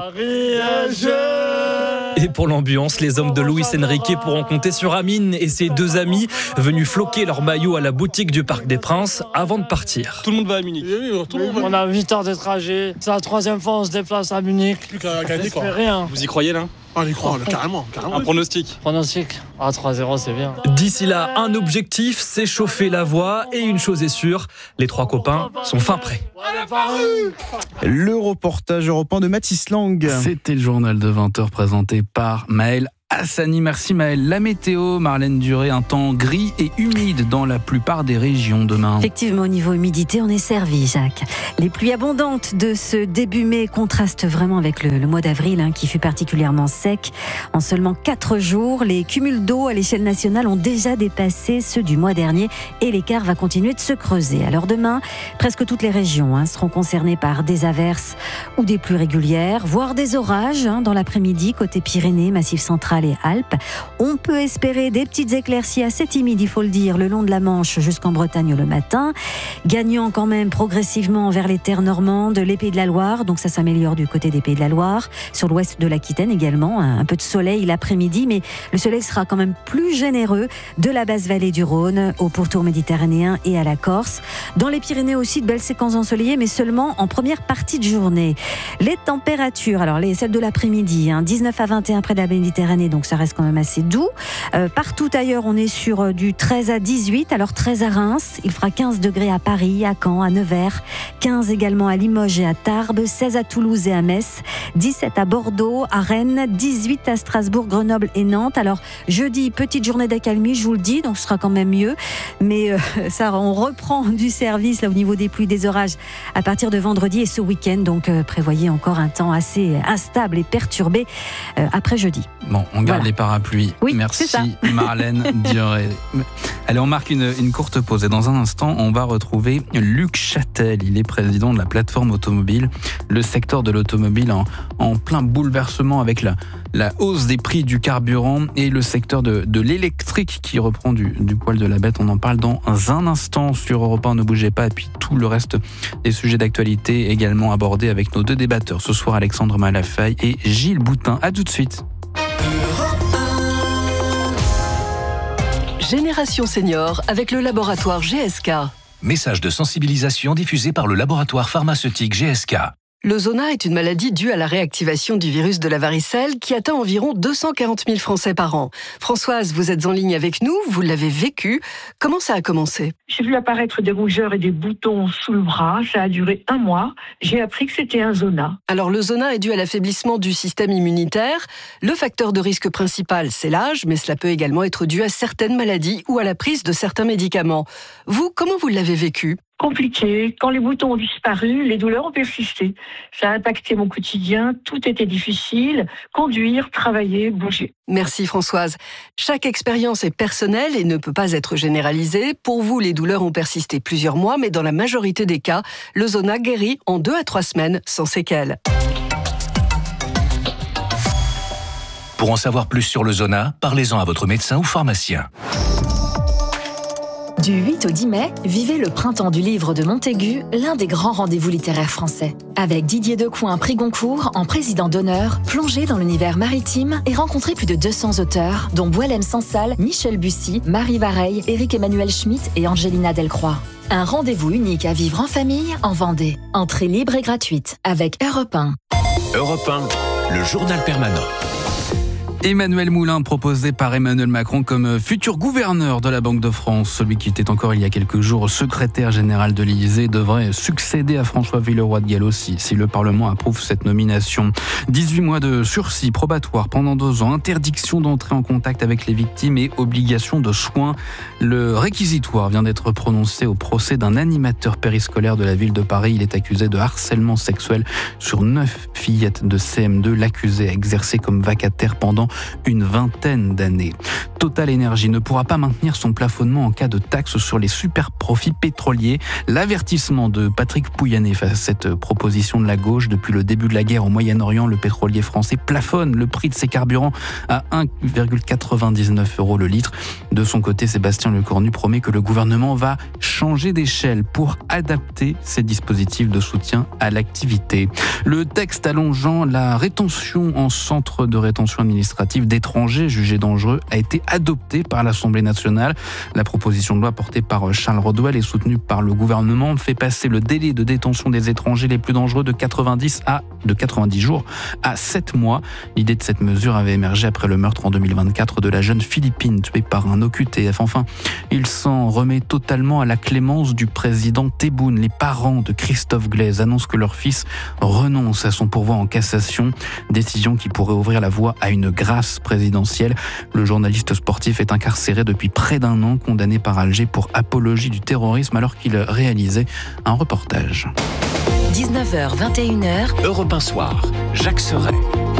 Et pour l'ambiance, les hommes de Luis Enrique pourront compter sur Amine et ses 2 amis venus floquer leur maillot à la boutique du Parc des Princes avant de partir. Tout le monde va à Munich. On a 8 heures de trajet. C'est la 3e fois on se déplace à Munich. Plus qu'à gagner quoi. Rien. Vous y croyez là ? On y croit, carrément. Un pronostic. 3-0, c'est bien. D'ici là, un objectif, c'est chauffer la voie. Et une chose est sûre, les 3 copains sont fin prêts. Le reportage européen de Mathis Lang. C'était le journal de 20h présenté par Maël Hassani. Merci Maël. La météo, Marlène Duré, un temps gris et humide dans la plupart des régions demain. Effectivement, au niveau humidité, on est servi, Jacques. Les pluies abondantes de ce début mai contrastent vraiment avec le mois d'avril, qui fut particulièrement sec. En seulement 4 jours, les cumuls d'eau à l'échelle nationale ont déjà dépassé ceux du mois dernier et l'écart va continuer de se creuser. Alors demain, presque toutes les régions seront concernées par des averses ou des pluies régulières, voire des orages dans l'après-midi, côté Pyrénées, Massif central et Alpes. On peut espérer des petites éclaircies assez timides, il faut le dire, le long de la Manche jusqu'en Bretagne le matin, gagnant quand même progressivement vers les terres normandes, les Pays de la Loire, donc ça s'améliore du côté des Pays de la Loire, sur l'ouest de l'Aquitaine également, un peu de soleil l'après-midi, mais le soleil sera quand même plus généreux de la basse vallée du Rhône au pourtour méditerranéen et à la Corse. Dans les Pyrénées aussi, de belles séquences ensoleillées, mais seulement en première partie de journée. Les températures, alors celles de l'après-midi, 19 à 21 près de la Méditerranée, donc ça reste quand même assez doux. Partout ailleurs, on est sur du 13 à 18, alors 13 à Reims, il fera 15 degrés à Paris, à Caen, à Nevers, 15 également à Limoges et à Tarbes, 16 à Toulouse et à Metz, 17 à Bordeaux, à Rennes, 18 à Strasbourg, Grenoble et Nantes. Alors jeudi, petite journée d'accalmie, je vous le dis, donc ce sera quand même mieux, mais ça, on reprend du service là au niveau des pluies, des orages à partir de vendredi et ce week-end, donc prévoyez encore un temps assez instable et perturbé après jeudi. Bon, on garde les parapluies. Oui, merci c'est ça. Marlène Duré. Allez, on marque une courte pause et dans un instant, on va retrouver Luc Châtel. Il est président de la plateforme automobile. Le secteur de l'automobile en plein bouleversement avec la hausse des prix du carburant et le secteur de l'électrique qui reprend du poil de la bête. On en parle dans un instant sur Europe 1. Ne bougez pas. Et puis tout le reste des sujets d'actualité également abordés avec nos 2 débatteurs. Ce soir, Alexandre Malafaille et Gilles Boutin. À tout de suite. Génération Senior avec le laboratoire GSK. Message de sensibilisation diffusé par le laboratoire pharmaceutique GSK. Le zona est une maladie due à la réactivation du virus de la varicelle qui atteint environ 240 000 Français par an. Françoise, vous êtes en ligne avec nous, vous l'avez vécu. Comment ça a commencé ? J'ai vu apparaître des rougeurs et des boutons sous le bras. Ça a duré 1 mois. J'ai appris que c'était un zona. Alors le zona est dû à l'affaiblissement du système immunitaire. Le facteur de risque principal, c'est l'âge, mais cela peut également être dû à certaines maladies ou à la prise de certains médicaments. Vous, comment vous l'avez vécu ? Compliqué. Quand les boutons ont disparu, les douleurs ont persisté. Ça a impacté mon quotidien. Tout était difficile. Conduire, travailler, bouger. Merci Françoise. Chaque expérience est personnelle et ne peut pas être généralisée. Pour vous, les douleurs ont persisté plusieurs mois, mais dans la majorité des cas, le zona guérit en 2 à 3 semaines sans séquelles. Pour en savoir plus sur le zona, parlez-en à votre médecin ou pharmacien. Du 8 au 10 mai, vivez le printemps du livre de Montaigu, l'un des grands rendez-vous littéraires français. Avec Didier Decoing, prix Goncourt, en président d'honneur, plongez dans l'univers maritime et rencontrez plus de 200 auteurs, dont Boualem Sansal, Michel Bussy, Marie Vareille, Éric-Emmanuel Schmitt et Angelina Delcroix. Un rendez-vous unique à vivre en famille, en Vendée. Entrée libre et gratuite, avec Europe 1. Europe 1, le journal permanent. Emmanuel Moulin, proposé par Emmanuel Macron comme futur gouverneur de la Banque de France. Celui qui était encore il y a quelques jours secrétaire général de l'Élysée devrait succéder à François Villeroy de Galhau si le Parlement approuve cette nomination. 18 mois de sursis probatoire pendant 2 ans, interdiction d'entrer en contact avec les victimes et obligation de soins. Le réquisitoire vient d'être prononcé au procès d'un animateur périscolaire de la ville de Paris. Il est accusé de harcèlement sexuel sur 9 fillettes de CM2. L'accusé a exercé comme vacataire pendant une 20aine d'années. Total Énergie ne pourra pas maintenir son plafonnement en cas de taxe sur les super profits pétroliers. L'avertissement de Patrick Pouyanné face à cette proposition de la gauche. Depuis le début de la guerre au Moyen-Orient, le pétrolier français plafonne le prix de ses carburants à 1,99 € le litre. De son côté, Sébastien Lecornu promet que le gouvernement va changer d'échelle pour adapter ses dispositifs de soutien à l'activité. Le texte allongeant la rétention en centre de rétention administrative administrative d'étrangers jugés dangereux a été adoptée par l'Assemblée nationale. La proposition de loi portée par Charles Rodwell et soutenue par le gouvernement fait passer le délai de détention des étrangers les plus dangereux de 90 jours à 7 mois. L'idée de cette mesure avait émergé après le meurtre en 2024 de la jeune Philippine tuée par un OQTF. Enfin, il s'en remet totalement à la clémence du président Tebboune. Les parents de Christophe Glaise annoncent que leur fils renonce à son pourvoi en cassation, décision qui pourrait ouvrir la voie à une grâce présidentielle. Le journaliste sportif est incarcéré depuis près d'1 an, condamné par Alger pour apologie du terrorisme alors qu'il réalisait un reportage. 19h, 21h, Europe 1 Soir, Jacques Serret.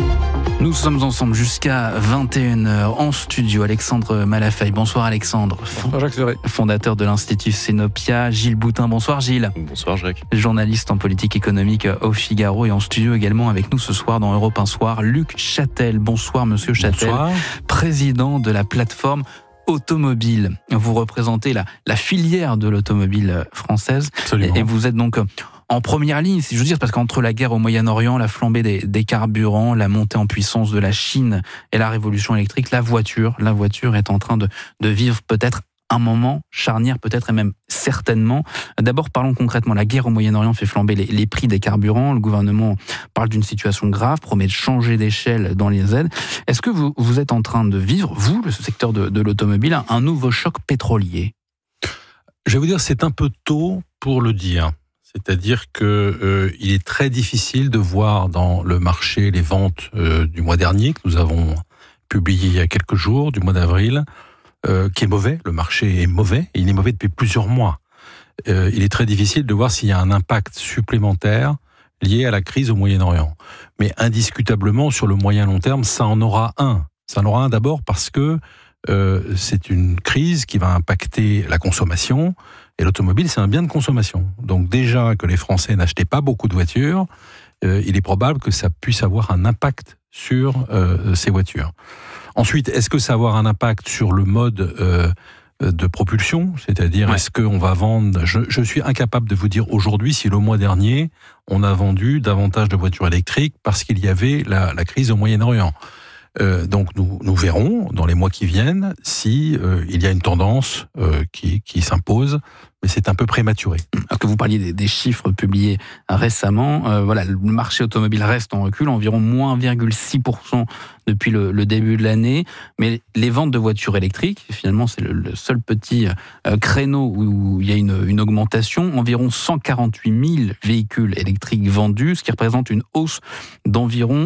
Nous sommes ensemble jusqu'à 21h en studio. Alexandre Malafaille. Bonsoir Alexandre. Bonsoir Jacques Serret. Fondateur de l'Institut Cénopia. Gilles Boutin. Bonsoir Gilles. Bonsoir Jacques. Journaliste en politique économique au Figaro et en studio également avec nous ce soir dans Europe 1 Soir. Luc Châtel. Bonsoir Monsieur Châtel. Bonsoir. Président de la plateforme Automobile. Vous représentez la filière de l'automobile française. Absolument. Et vous êtes donc en première ligne, si je veux dire, parce qu'entre la guerre au Moyen-Orient, la flambée des carburants, la montée en puissance de la Chine et la révolution électrique, la voiture est en train de vivre peut-être un moment charnière, peut-être et même certainement. D'abord, parlons concrètement. La guerre au Moyen-Orient fait flamber les prix des carburants. Le gouvernement parle d'une situation grave, promet de changer d'échelle dans les aides. Est-ce que vous êtes en train de vivre, vous, le secteur de l'automobile, un nouveau choc pétrolier ? Je vais vous dire, c'est un peu tôt pour le dire. C'est-à-dire que il est très difficile de voir dans le marché les ventes du mois dernier, que nous avons publié il y a quelques jours, du mois d'avril, qui est mauvais. Le marché est mauvais, et il est mauvais depuis plusieurs mois. Il est très difficile de voir s'il y a un impact supplémentaire lié à la crise au Moyen-Orient. Mais indiscutablement, sur le moyen long terme, ça en aura un. Ça en aura un d'abord parce que c'est une crise qui va impacter la consommation, et l'automobile, c'est un bien de consommation. Donc déjà que les Français n'achetaient pas beaucoup de voitures, il est probable que ça puisse avoir un impact sur ces voitures. Ensuite, est-ce que ça va avoir un impact sur le mode de propulsion ? C'est-à-dire, est-ce qu'on va vendre... Je suis incapable de vous dire aujourd'hui si le mois dernier, on a vendu davantage de voitures électriques parce qu'il y avait la crise au Moyen-Orient. Donc nous verrons dans les mois qui viennent si il y a une tendance qui s'impose, mais c'est un peu prématuré. Alors que vous parliez des chiffres publiés récemment, voilà, le marché automobile reste en recul, environ moins 1,6% depuis le début de l'année, mais les ventes de voitures électriques, finalement c'est le seul petit créneau où il y a une augmentation, environ 148 000 véhicules électriques vendus, ce qui représente une hausse d'environ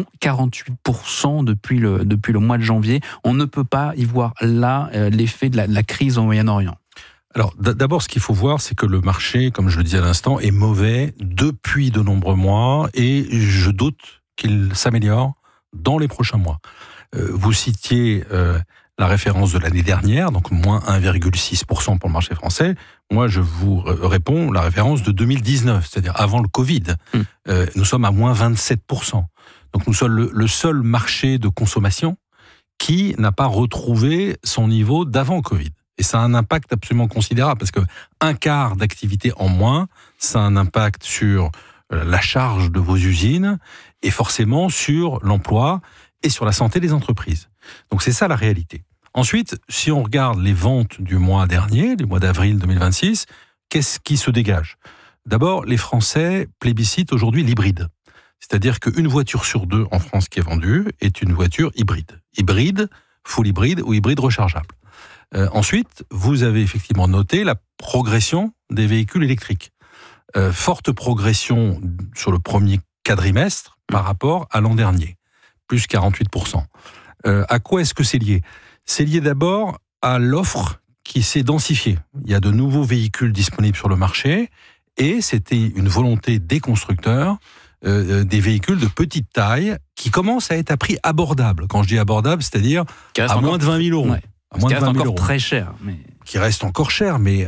48% depuis le mois de janvier. On ne peut pas y voir là l'effet de la crise au Moyen-Orient. Alors d'abord, ce qu'il faut voir, c'est que le marché, comme je le disais à l'instant, est mauvais depuis de nombreux mois et je doute qu'il s'améliore dans les prochains mois. Vous citiez la référence de l'année dernière, donc moins 1,6% pour le marché français. Moi, je vous réponds la référence de 2019, c'est-à-dire avant le Covid. Nous sommes à moins 27%. Donc nous sommes le seul marché de consommation qui n'a pas retrouvé son niveau d'avant Covid. Et ça a un impact absolument considérable, parce que un quart d'activité en moins, ça a un impact sur la charge de vos usines, et forcément sur l'emploi et sur la santé des entreprises. Donc c'est ça la réalité. Ensuite, si on regarde les ventes du mois dernier, du mois d'avril 2026, qu'est-ce qui se dégage ? D'abord, les Français plébiscitent aujourd'hui l'hybride. C'est-à-dire qu'une voiture sur 2 en France qui est vendue est une voiture hybride. Hybride, full hybride ou hybride rechargeable. Ensuite, vous avez effectivement noté la progression des véhicules électriques. Forte progression sur le premier quadrimestre par rapport à l'an dernier, plus 48%. À quoi est-ce que c'est lié ? C'est lié d'abord à l'offre qui s'est densifiée. Il y a de nouveaux véhicules disponibles sur le marché et c'était une volonté des constructeurs, des véhicules de petite taille qui commencent à être à prix abordable. Quand je dis abordable, c'est-à-dire à moins de 20 000 euros. Ouais. Qui reste encore très cher. Qui reste encore cher, mais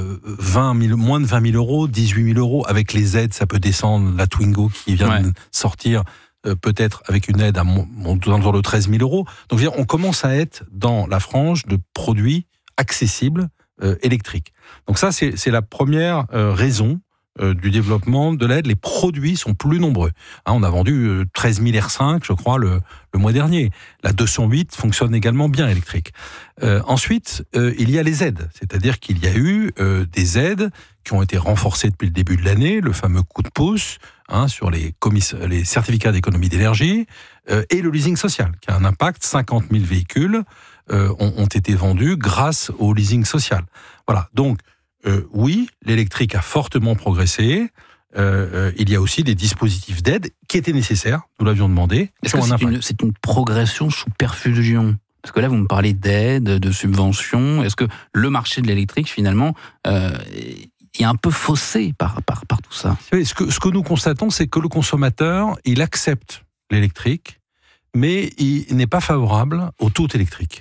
moins de 20 000 euros, 18 000 euros, avec les aides, ça peut descendre. La Twingo qui vient de sortir, peut-être avec une aide à autour de 13 000 euros. Donc on commence à être dans la frange de produits accessibles électriques. Donc ça, c'est la première raison du développement de l'aide, les produits sont plus nombreux. On a vendu 13 000 R5, je crois, le mois dernier. La 208 fonctionne également bien électrique. Ensuite, il y a les aides, c'est-à-dire qu'il y a eu des aides qui ont été renforcées depuis le début de l'année, le fameux coup de pouce sur les certificats d'économie d'énergie et le leasing social, qui a un impact. 50 000 véhicules ont été vendus grâce au leasing social. Voilà, donc oui, l'électrique a fortement progressé. Il y a aussi des dispositifs d'aide qui étaient nécessaires, nous l'avions demandé. Est-ce que c'est une progression sous perfusion ? Parce que là, vous me parlez d'aide, de subventions. Est-ce que le marché de l'électrique, finalement, est un peu faussé par tout ça ? Ce que nous constatons, c'est que le consommateur, il accepte l'électrique, mais il n'est pas favorable au tout électrique.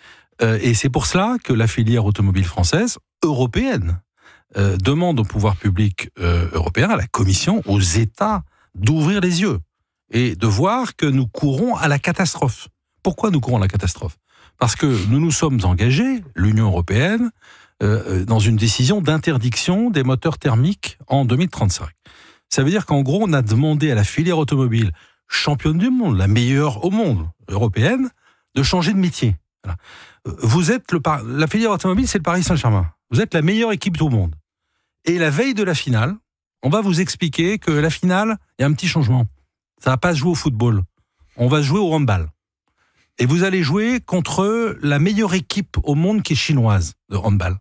Et c'est pour cela que la filière automobile française, européenne, demande au pouvoir public européen, à la Commission, aux États, d'ouvrir les yeux et de voir que nous courons à la catastrophe. Pourquoi nous courons à la catastrophe ? Parce que nous nous sommes engagés, l'Union européenne, dans une décision d'interdiction des moteurs thermiques en 2035. Ça veut dire qu'en gros, on a demandé à la filière automobile, championne du monde, la meilleure au monde, européenne, de changer de métier. Voilà. Vous êtes la filière automobile, c'est le Paris Saint-Germain. Vous êtes la meilleure équipe au monde. Et la veille de la finale, on va vous expliquer que la finale, il y a un petit changement. Ça va pas se jouer au football. On va jouer au handball. Et vous allez jouer contre la meilleure équipe au monde qui est chinoise de handball.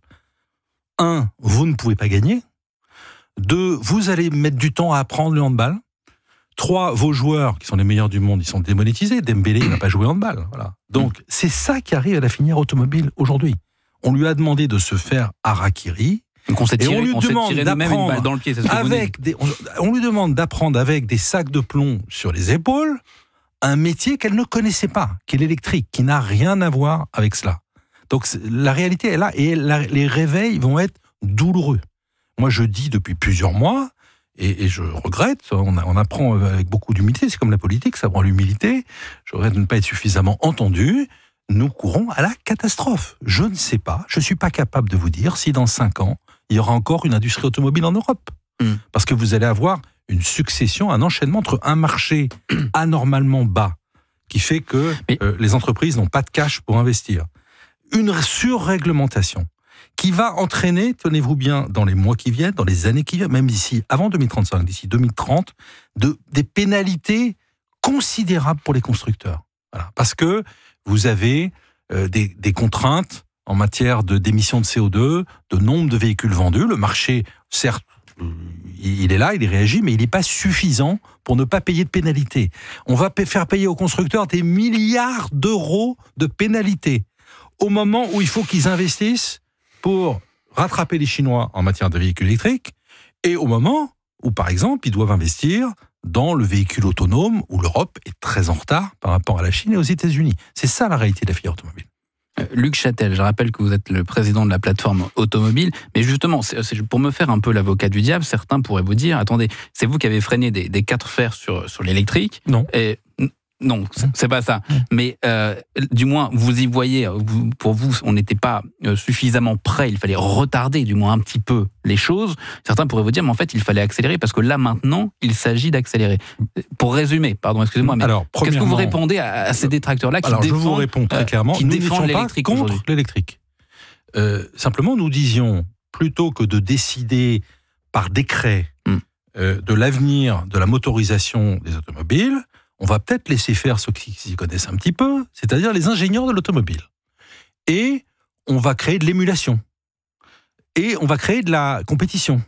1, vous ne pouvez pas gagner. 2, vous allez mettre du temps à apprendre le handball. 3, vos joueurs, qui sont les meilleurs du monde, ils sont démonétisés. Dembélé, il ne va pas jouer au handball. Voilà. Donc, c'est ça qui arrive à la filière automobile aujourd'hui. On lui a demandé de se faire harakiri. Donc on lui demande d'apprendre dans le pied, on lui demande d'apprendre avec des sacs de plomb sur les épaules un métier qu'elle ne connaissait pas, qui est l'électrique, qui n'a rien à voir avec cela. Donc la réalité est là et les réveils vont être douloureux. Moi je dis depuis plusieurs mois, et je regrette, on apprend avec beaucoup d'humilité, c'est comme la politique, ça prend l'humilité, je regrette de ne pas être suffisamment entendu. Nous courons à la catastrophe. Je ne sais pas, je ne suis pas capable de vous dire si dans 5 ans, il y aura encore une industrie automobile en Europe. Parce que vous allez avoir une succession, un enchaînement entre un marché anormalement bas, qui fait que les entreprises n'ont pas de cash pour investir. Une surréglementation qui va entraîner, tenez-vous bien, dans les mois qui viennent, dans les années qui viennent, même d'ici, avant 2035, d'ici 2030, des pénalités considérables pour les constructeurs. Voilà. Parce que vous avez des contraintes en matière d'émissions de CO2, de nombre de véhicules vendus. Le marché, certes, il est là, il réagit, mais il n'est pas suffisant pour ne pas payer de pénalités. On va faire payer aux constructeurs des milliards d'euros de pénalités au moment où il faut qu'ils investissent pour rattraper les Chinois en matière de véhicules électriques et au moment où, par exemple, ils doivent investir dans le véhicule autonome où l'Europe est très en retard par rapport à la Chine et aux États-Unis. C'est ça la réalité de la filière automobile. Luc Châtel, je rappelle que vous êtes le président de la plateforme automobile, mais justement, c'est pour me faire un peu l'avocat du diable, certains pourraient vous dire, attendez, c'est vous qui avez freiné des 4 fers sur l'électrique. Non. Non, c'est pas ça. Mais du moins, vous y voyez, pour vous, on n'était pas suffisamment prêt, il fallait retarder du moins un petit peu les choses. Certains pourraient vous dire, mais en fait, il fallait accélérer, parce que là, maintenant, il s'agit d'accélérer. Pour résumer, pardon, excusez-moi, mais qu'est-ce que vous répondez à ces détracteurs-là qui défendent, je vous réponds très clairement, qui défendent l'électrique pas contre l'électrique. Simplement, nous disions, plutôt que de décider par décret de l'avenir de la motorisation des automobiles, on va peut-être laisser faire ceux qui s'y connaissent un petit peu, c'est-à-dire les ingénieurs de l'automobile. Et on va créer de l'émulation. Et on va créer de la compétition.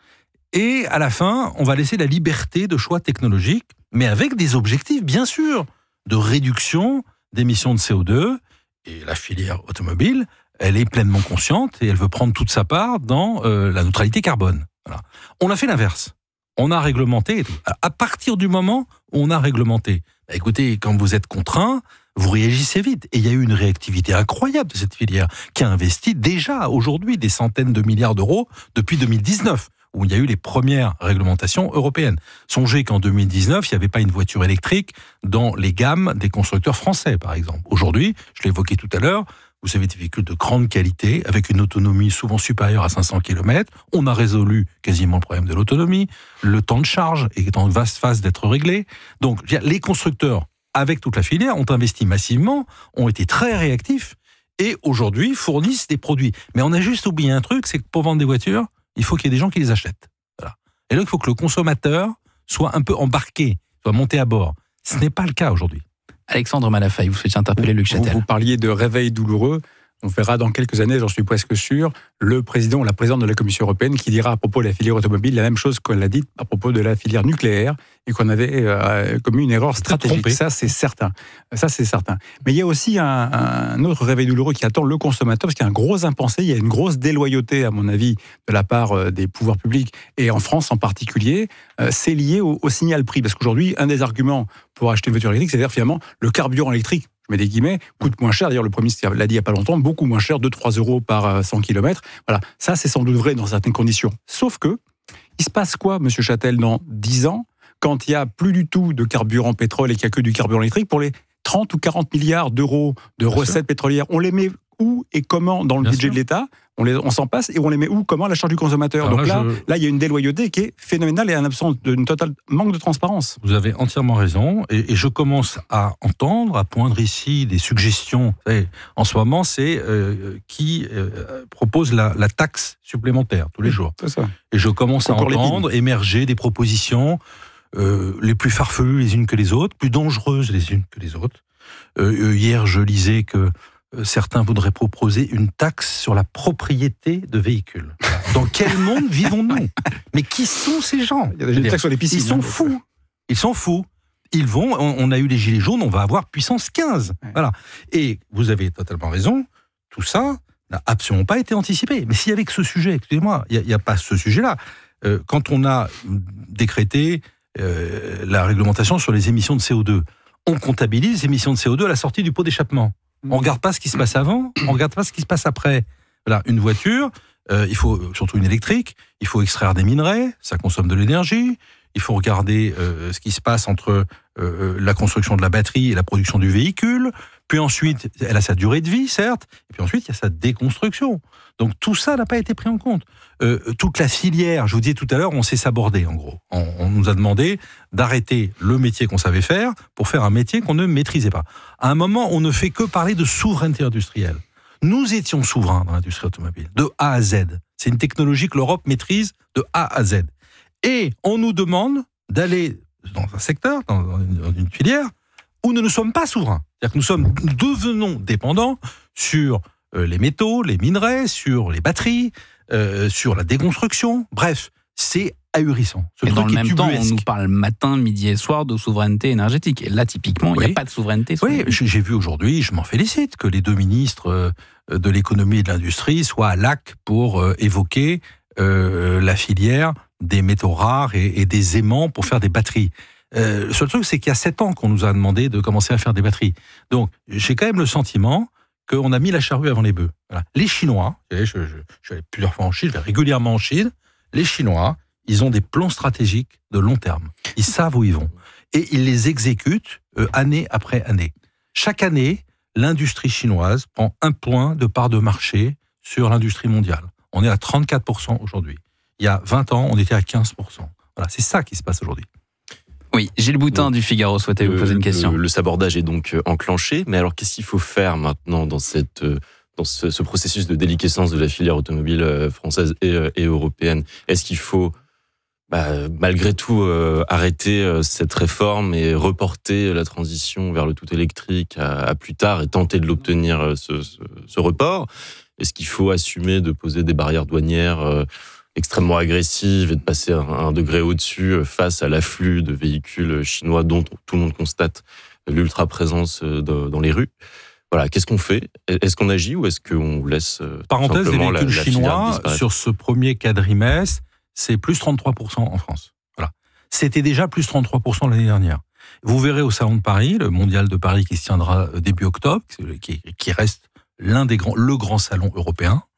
Et à la fin, on va laisser la liberté de choix technologique, mais avec des objectifs, bien sûr, de réduction d'émissions de CO2. Et la filière automobile, elle est pleinement consciente et elle veut prendre toute sa part dans la neutralité carbone. Voilà. On a fait l'inverse. On a réglementé. À partir du moment où on a réglementé, écoutez, quand vous êtes contraint, vous réagissez vite. Et il y a eu une réactivité incroyable de cette filière qui a investi déjà aujourd'hui des centaines de milliards d'euros depuis 2019, où il y a eu les premières réglementations européennes. Songez qu'en 2019, il n'y avait pas une voiture électrique dans les gammes des constructeurs français, par exemple. Aujourd'hui, je l'ai évoqué tout à l'heure, vous avez des véhicules de grande qualité, avec une autonomie souvent supérieure à 500 km. On a résolu quasiment le problème de l'autonomie. Le temps de charge est en vaste phase d'être réglé. Donc, les constructeurs, avec toute la filière, ont investi massivement, ont été très réactifs, et aujourd'hui fournissent des produits. Mais on a juste oublié un truc, c'est que pour vendre des voitures, il faut qu'il y ait des gens qui les achètent. Voilà. Et là, il faut que le consommateur soit un peu embarqué, soit monté à bord. Ce n'est pas le cas aujourd'hui. Alexandre Malafaille, vous souhaitiez interpeller Luc Châtel. Vous parliez de réveil douloureux. On verra dans quelques années, j'en suis presque sûr, le président ou la présidente de la Commission européenne qui dira à propos de la filière automobile la même chose qu'elle a dit à propos de la filière nucléaire et qu'on avait commis une erreur stratégique. Ça, c'est certain. Mais il y a aussi un autre réveil douloureux qui attend le consommateur, parce qu'il y a un gros impensé, il y a une grosse déloyauté, à mon avis, de la part des pouvoirs publics, et en France en particulier, c'est lié au signal prix. Parce qu'aujourd'hui, un des arguments pour acheter une voiture électrique, c'est-à-dire finalement le carburant électrique, je mets des guillemets, coûte moins cher. D'ailleurs, le Premier ministre l'a dit il n'y a pas longtemps, beaucoup moins cher, 2-3 euros par 100 km. Voilà, ça c'est sans doute vrai dans certaines conditions. Sauf que, il se passe quoi, Monsieur Châtel, dans 10 ans, quand il n'y a plus du tout de carburant pétrole et qu'il n'y a que du carburant électrique, pour les 30 ou 40 milliards d'euros de recettes pétrolières, on les met où et comment dans le budget de l'État? On s'en passe, et on les met où, comment, à la charge du consommateur? Alors donc là, il y a une déloyauté qui est phénoménale et un absence d'une totale manque de transparence. Vous avez entièrement raison, et je commence à entendre, à poindre ici des suggestions. Vous savez, en ce moment, c'est qui propose la taxe supplémentaire tous les jours. C'est ça. Et je commence à entendre émerger des propositions les plus farfelues les unes que les autres, plus dangereuses les unes que les autres. Hier, je lisais que certains voudraient proposer une taxe sur la propriété de véhicules. Dans quel monde vivons-nous? Mais qui sont ces gens? Il y a une taxe sur les piscines. Ils sont fous. Ils sont fous. Ils vont, on a eu les gilets jaunes, on va avoir puissance 15. Voilà. Et vous avez totalement raison, tout ça n'a absolument pas été anticipé. Mais s'il y avait que ce sujet, excusez-moi, il n'y a pas ce sujet-là. Quand on a décrété la réglementation sur les émissions de CO2, on comptabilise les émissions de CO2 à la sortie du pot d'échappement. On ne regarde pas ce qui se passe avant, on ne regarde pas ce qui se passe après. Voilà, une voiture, il faut, surtout une électrique, il faut extraire des minerais, ça consomme de l'énergie, il faut regarder ce qui se passe entre la construction de la batterie et la production du véhicule, puis ensuite, elle a sa durée de vie, certes, et puis ensuite, il y a sa déconstruction. Donc tout ça n'a pas été pris en compte. Toute la filière, je vous disais tout à l'heure, on s'est sabordé en gros. On nous a demandé d'arrêter le métier qu'on savait faire pour faire un métier qu'on ne maîtrisait pas. À un moment, on ne fait que parler de souveraineté industrielle. Nous étions souverains dans l'industrie automobile, de A à Z. C'est une technologie que l'Europe maîtrise de A à Z. Et on nous demande d'aller dans un secteur, dans une filière, où nous ne sommes pas souverains. C'est-à-dire que nous devenons dépendants sur les métaux, les minerais, sur les batteries, sur la déconstruction. Bref, c'est ahurissant. Et dans le même temps, on nous parle matin, midi et soir de souveraineté énergétique. Et là, typiquement, il n'y a pas de souveraineté. Oui, j'ai vu aujourd'hui, je m'en félicite, que les deux ministres de l'économie et de l'industrie soient à l'AC pour évoquer la filière des métaux rares et des aimants pour faire des batteries. Le seul truc, c'est qu'il y a 7 ans qu'on nous a demandé de commencer à faire des batteries. Donc, j'ai quand même le sentiment qu'on a mis la charrue avant les bœufs. Voilà. Les Chinois, je suis allé plusieurs fois en Chine, je vais régulièrement en Chine, les Chinois, ils ont des plans stratégiques de long terme. Ils savent où ils vont. Et ils les exécutent année après année. Chaque année, l'industrie chinoise prend 1 point de part de marché sur l'industrie mondiale. On est à 34% aujourd'hui. Il y a 20 ans, on était à 15%. Voilà, c'est ça qui se passe aujourd'hui. Oui, Gilles Boutin du Figaro souhaitait vous poser une question. Le sabordage est donc enclenché, mais alors qu'est-ce qu'il faut faire maintenant dans ce processus de déliquescence de la filière automobile française et européenne? Est-ce qu'il faut malgré tout arrêter cette réforme et reporter la transition vers le tout électrique à plus tard et tenter de l'obtenir ce report? Est-ce qu'il faut assumer de poser des barrières douanières extrêmement agressive et de passer un degré au-dessus face à l'afflux de véhicules chinois dont tout le monde constate l'ultra-présence dans les rues? Voilà, qu'est-ce qu'on fait? Est-ce qu'on agit ou est-ce qu'on laisse parenthèse, les véhicules la chinois, sur ce premier quadrimestre, c'est plus 33% en France. Voilà. C'était déjà plus 33% l'année dernière. Vous verrez au Salon de Paris, le Mondial de Paris qui se tiendra début octobre, qui reste le grand salon européen.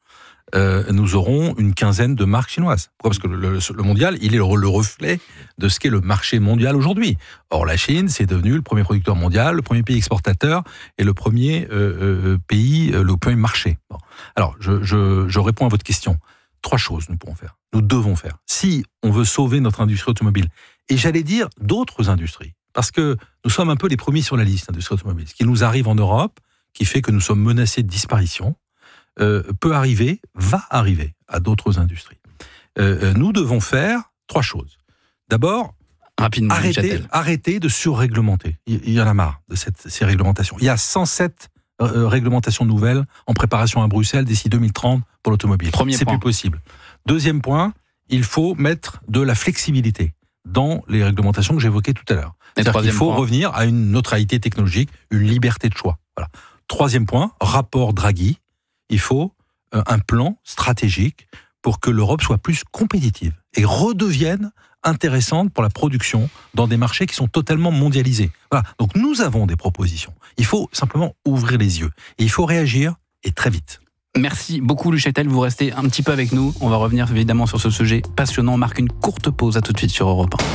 nous aurons une quinzaine de marques chinoises. Pourquoi ? Parce que le mondial, il est le reflet de ce qu'est le marché mondial aujourd'hui. Or, la Chine, c'est devenu le premier producteur mondial, le premier pays exportateur et le premier pays, le premier marché. Bon. Alors, je réponds à votre question. 3 choses nous pourrons faire. Nous devons faire. Si on veut sauver notre industrie automobile, et j'allais dire d'autres industries, parce que nous sommes un peu les premiers sur la liste, l'industrie automobile. Ce qui nous arrive en Europe, qui fait que nous sommes menacés de disparition, peut arriver, va arriver à d'autres industries. Nous devons faire 3 choses. D'abord, rapidement, arrêter de surréglementer. Il y en a marre de ces réglementations. Il y a 107 réglementations nouvelles en préparation à Bruxelles d'ici 2030 pour l'automobile. C'est plus possible. Deuxième point, il faut mettre de la flexibilité dans les réglementations que j'évoquais tout à l'heure. C'est-à-dire qu'il faut revenir à une neutralité technologique, une liberté de choix. Voilà. Troisième point, rapport Draghi, il faut un plan stratégique pour que l'Europe soit plus compétitive et redevienne intéressante pour la production dans des marchés qui sont totalement mondialisés. Voilà. Donc nous avons des propositions. Il faut simplement ouvrir les yeux. Et il faut réagir, et très vite. Merci beaucoup, Luc Châtel. Vous restez un petit peu avec nous. On va revenir évidemment sur ce sujet passionnant. On marque une courte pause. À tout de suite sur Europe 1.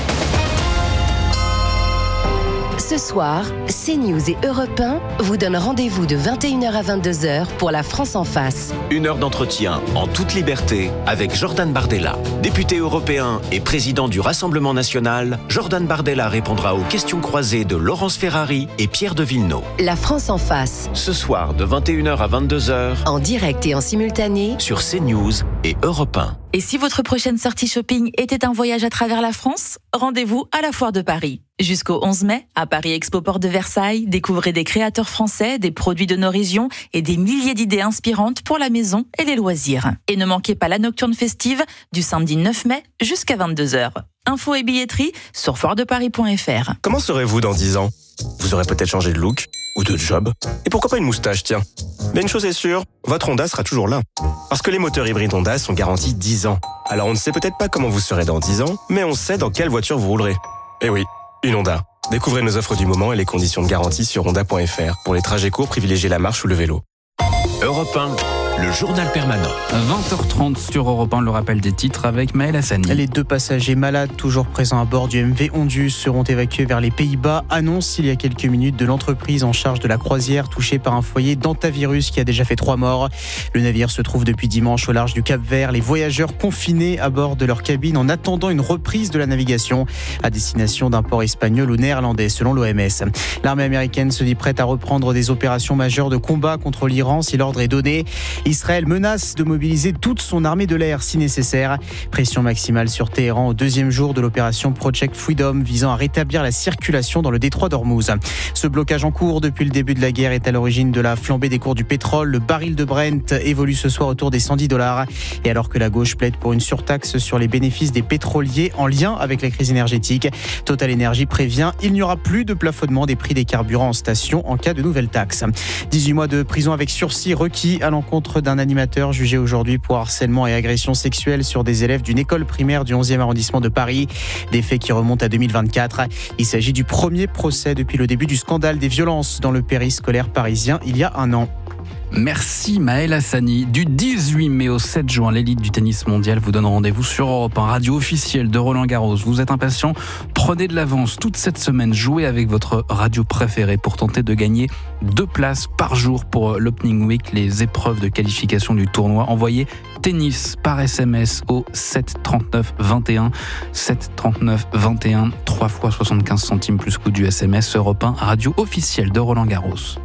Ce soir, CNews et Europe 1 vous donnent rendez-vous de 21h à 22h pour La France en face. 1 heure d'entretien en toute liberté avec Jordan Bardella. Député européen et président du Rassemblement national, Jordan Bardella répondra aux questions croisées de Laurence Ferrari et Pierre de Villeneuve. La France en face. Ce soir de 21h à 22h. En direct et en simultané. Sur CNews et Europe 1. Et si votre prochaine sortie shopping était un voyage à travers la France, rendez-vous à la Foire de Paris. Jusqu'au 11 mai, à Paris Expo Porte de Versailles, découvrez des créateurs français, des produits de nos régions et des milliers d'idées inspirantes pour la maison et les loisirs. Et ne manquez pas la nocturne festive du samedi 9 mai jusqu'à 22h. Infos et billetterie sur foiredeparis.fr. Comment serez-vous dans 10 ans ? Vous aurez peut-être changé de look ou de job. Et pourquoi pas une moustache, tiens ? Mais une chose est sûre, votre Honda sera toujours là. Parce que les moteurs hybrides Honda sont garantis 10 ans. Alors on ne sait peut-être pas comment vous serez dans 10 ans, mais on sait dans quelle voiture vous roulerez. Eh oui, une Honda. Découvrez nos offres du moment et les conditions de garantie sur honda.fr. Pour les trajets courts, privilégiez la marche ou le vélo. Europe 1, le journal permanent. 20h30 sur Europe 1, le rappel des titres avec Maël Hassani. Les 2 passagers malades toujours présents à bord du MV Ondus seront évacués vers les Pays-Bas. Annonce il y a quelques minutes de l'entreprise en charge de la croisière touchée par un foyer d'hantavirus qui a déjà fait 3 morts. Le navire se trouve depuis dimanche au large du Cap-Vert. Les voyageurs confinés à bord de leur cabine en attendant une reprise de la navigation à destination d'un port espagnol ou néerlandais selon l'OMS. L'armée américaine se dit prête à reprendre des opérations majeures de combat contre l'Iran si l'ordre est donné. Israël menace de mobiliser toute son armée de l'air si nécessaire. Pression maximale sur Téhéran au 2e jour de l'opération Project Freedom visant à rétablir la circulation dans le détroit d'Ormuz. Ce blocage en cours depuis le début de la guerre est à l'origine de la flambée des cours du pétrole. Le baril de Brent évolue ce soir autour des $110. Et alors que la gauche plaide pour une surtaxe sur les bénéfices des pétroliers en lien avec la crise énergétique, Total Energy prévient il n'y aura plus de plafonnement des prix des carburants en station en cas de nouvelle taxe. 18 mois de prison avec sursis requis à l'encontre d'un animateur jugé aujourd'hui pour harcèlement et agression sexuelle sur des élèves d'une école primaire du 11e arrondissement de Paris. Des faits qui remontent à 2024. Il s'agit du premier procès depuis le début du scandale des violences dans le périscolaire parisien il y a 1 an. Merci Maël Hassani. Du 18 mai au 7 juin, l'élite du tennis mondial vous donne rendez-vous sur Europe 1, radio officielle de Roland Garros. Vous êtes impatient ? Prenez de l'avance toute cette semaine. Jouez avec votre radio préférée pour tenter de gagner 2 places par jour pour l'Opening Week, les épreuves de qualification du tournoi. Envoyez tennis par SMS au 7 39 21. 7 39 21, 3 fois 75 centimes plus coût du SMS. Europe 1, radio officielle de Roland Garros.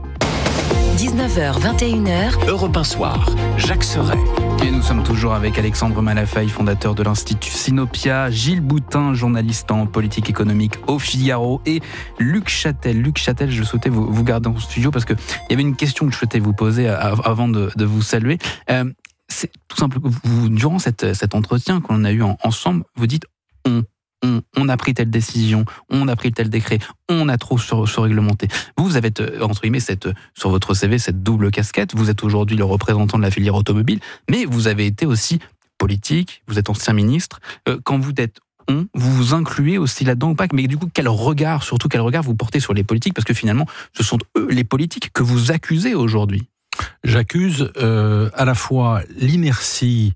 19h, 21h. Europe 1 soir. Jacques Serret. Et nous sommes toujours avec Alexandre Malafaille, fondateur de l'Institut Sinopia, Gilles Boutin, journaliste en politique économique au Figaro, et Luc Châtel. Luc Châtel, je souhaitais vous garder en studio parce qu'il y avait une question que je souhaitais vous poser avant de vous saluer. C'est tout simplement, durant cet entretien qu'on a eu ensemble, vous dites on a pris telle décision, on a pris tel décret, on a trop surréglementé. Vous avez, entre guillemets, sur votre CV, cette double casquette. Vous êtes aujourd'hui le représentant de la filière automobile, mais vous avez été aussi politique, vous êtes ancien ministre. Quand vous êtes vous vous incluez aussi là-dedans ou pas ? Mais du coup, quel regard vous portez sur les politiques ? Parce que finalement, ce sont eux, les politiques, que vous accusez aujourd'hui. J'accuse à la fois l'inertie,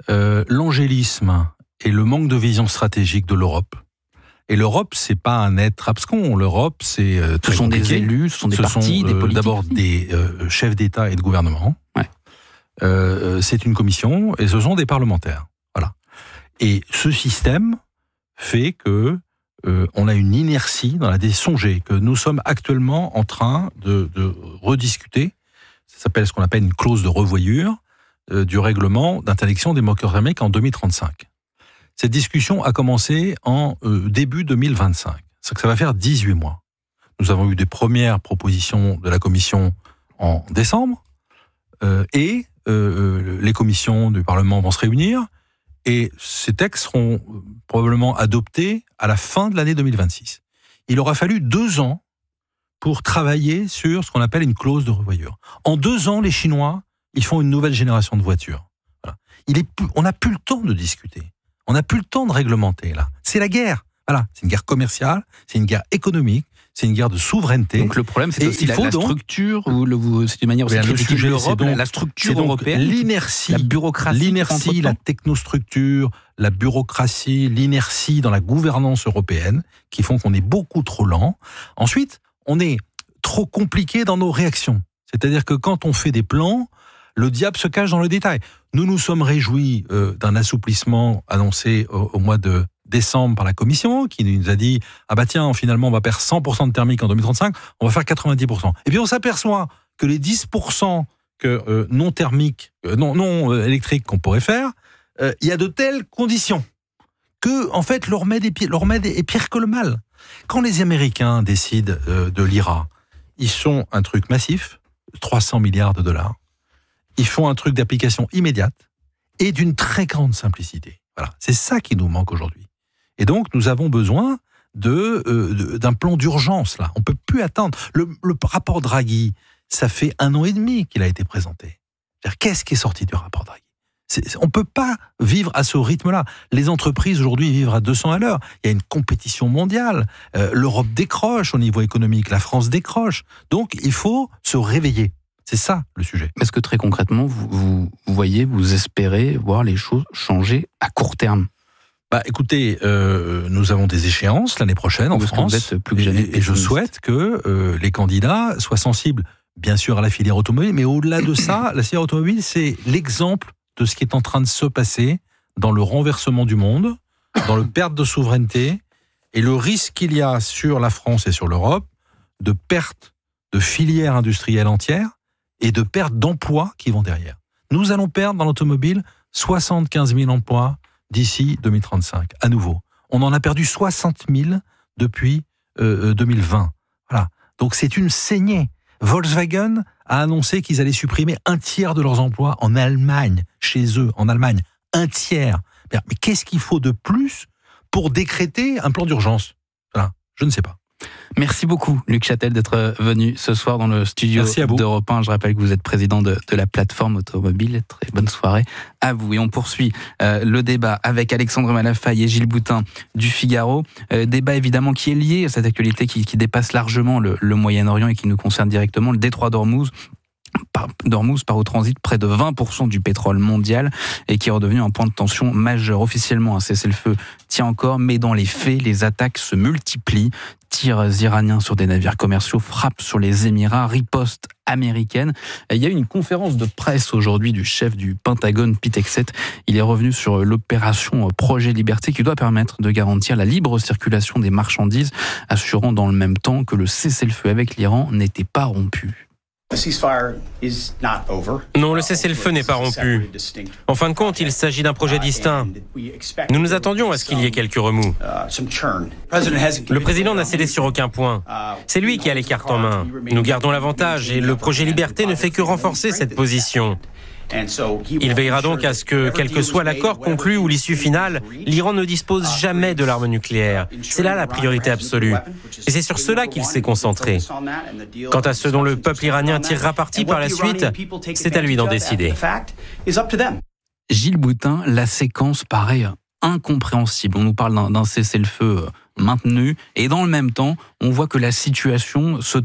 l'angélisme et le manque de vision stratégique de l'Europe. Et l'Europe, c'est pas un être abscon. L'Europe, c'est ce sont compliqué. Des élus, ce sont des partis, des politiques. D'abord des chefs d'État et de gouvernement. Ouais. C'est une commission et ce sont des parlementaires. Voilà. Et ce système fait que on a une inertie dans la songez que nous sommes actuellement en train de rediscuter. Ça s'appelle ce qu'on appelle une clause de revoyure du règlement d'interdiction des moteurs thermiques en 2035. Cette discussion a commencé en début 2025. C'est que ça va faire 18 mois. Nous avons eu des premières propositions de la Commission en décembre et les commissions du Parlement vont se réunir et ces textes seront probablement adoptés à la fin de l'année 2026. Il aura fallu 2 ans pour travailler sur ce qu'on appelle une clause de revoyure. En 2 ans, les Chinois, ils font une nouvelle génération de voitures. Voilà. On n'a plus le temps de discuter. On n'a plus le temps de réglementer, là. C'est la guerre. Voilà. C'est une guerre commerciale, c'est une guerre économique, c'est une guerre de souveraineté. Donc le problème, c'est aussi la structure, c'est une manière aussi de critiquer l'Europe, la structure européenne, l'inertie, la bureaucratie, la technostructure, la bureaucratie, l'inertie dans la gouvernance européenne, qui font qu'on est beaucoup trop lent. Ensuite, on est trop compliqué dans nos réactions. C'est-à-dire que quand on fait des plans, le diable se cache dans le détail. Nous nous sommes réjouis d'un assouplissement annoncé au mois de décembre par la Commission, qui nous a dit « Ah bah tiens, finalement, on va perdre 100% de thermique en 2035, on va faire 90%. » Et puis on s'aperçoit que les 10% non thermiques, non électriques qu'on pourrait faire, il y a de telles conditions que, en fait, le remède est pire que le mal. Quand les Américains décident de l'IRA, ils font un truc massif, 300 milliards de dollars. Ils font un truc d'application immédiate et d'une très grande simplicité. Voilà, c'est ça qui nous manque aujourd'hui. Et donc, nous avons besoin d'un plan d'urgence, là. On ne peut plus attendre. Le rapport Draghi, ça fait 1 an et demi qu'il a été présenté. Qu'est-ce qui est sorti du rapport Draghi ? On ne peut pas vivre à ce rythme-là. Les entreprises, aujourd'hui, vivent à 200 à l'heure. Il y a une compétition mondiale. L'Europe décroche au niveau économique. La France décroche. Donc, il faut se réveiller. C'est ça, le sujet. Est-ce que très concrètement, vous voyez, vous espérez voir les choses changer à court terme ? Bah, écoutez, nous avons des échéances l'année prochaine en France. Vous êtes plus que jamais et je souhaite que les candidats soient sensibles, bien sûr, à la filière automobile, mais au-delà de ça, la filière automobile, c'est l'exemple de ce qui est en train de se passer dans le renversement du monde, dans le perte de souveraineté et le risque qu'il y a sur la France et sur l'Europe de perte de filières industrielles entières et de perte d'emplois qui vont derrière. Nous allons perdre dans l'automobile 75 000 emplois d'ici 2035, à nouveau. On en a perdu 60 000 depuis 2020. Voilà. Donc c'est une saignée. Volkswagen a annoncé qu'ils allaient supprimer 1/3 de leurs emplois en Allemagne, chez eux, en Allemagne. 1/3. Mais qu'est-ce qu'il faut de plus pour décréter un plan d'urgence ? Voilà. Je ne sais pas. Merci beaucoup, Luc Châtel, d'être venu ce soir dans le studio d'Europe 1. Je rappelle que vous êtes président de la plateforme automobile. Très bonne soirée à vous. Et on poursuit le débat avec Alexandre Malafaye et Gilles Boutin du Figaro. Débat évidemment qui est lié à cette actualité qui dépasse largement le Moyen-Orient et qui nous concerne directement, le détroit d'Ormuz. Par où transite près de 20% du pétrole mondial et qui est redevenu un point de tension majeur. Officiellement, un cessez-le-feu tient encore, mais dans les faits, les attaques se multiplient. Tirs iraniens sur des navires commerciaux, frappes sur les Émirats, riposte américaine. Il y a eu une conférence de presse aujourd'hui du chef du Pentagone, Pete Hegseth. Il est revenu sur l'opération Projet Liberté qui doit permettre de garantir la libre circulation des marchandises, assurant dans le même temps que le cessez-le-feu avec l'Iran n'était pas rompu. Non, le cessez-le-feu n'est pas rompu. En fin de compte, il s'agit d'un projet distinct. Nous nous attendions à ce qu'il y ait quelques remous. Le président n'a cédé sur aucun point. C'est lui qui a les cartes en main. Nous gardons l'avantage et le projet Liberté ne fait que renforcer cette position. Il veillera donc à ce que, quel que soit l'accord conclu ou l'issue finale, l'Iran ne dispose jamais de l'arme nucléaire. C'est là la priorité absolue. Et c'est sur cela qu'il s'est concentré. Quant à ce dont le peuple iranien tirera parti par la suite, c'est à lui d'en décider. Gilles Boutin, la séquence paraît incompréhensible. On nous parle d'un cessez-le-feu maintenu et dans le même temps, on voit que la situation se tend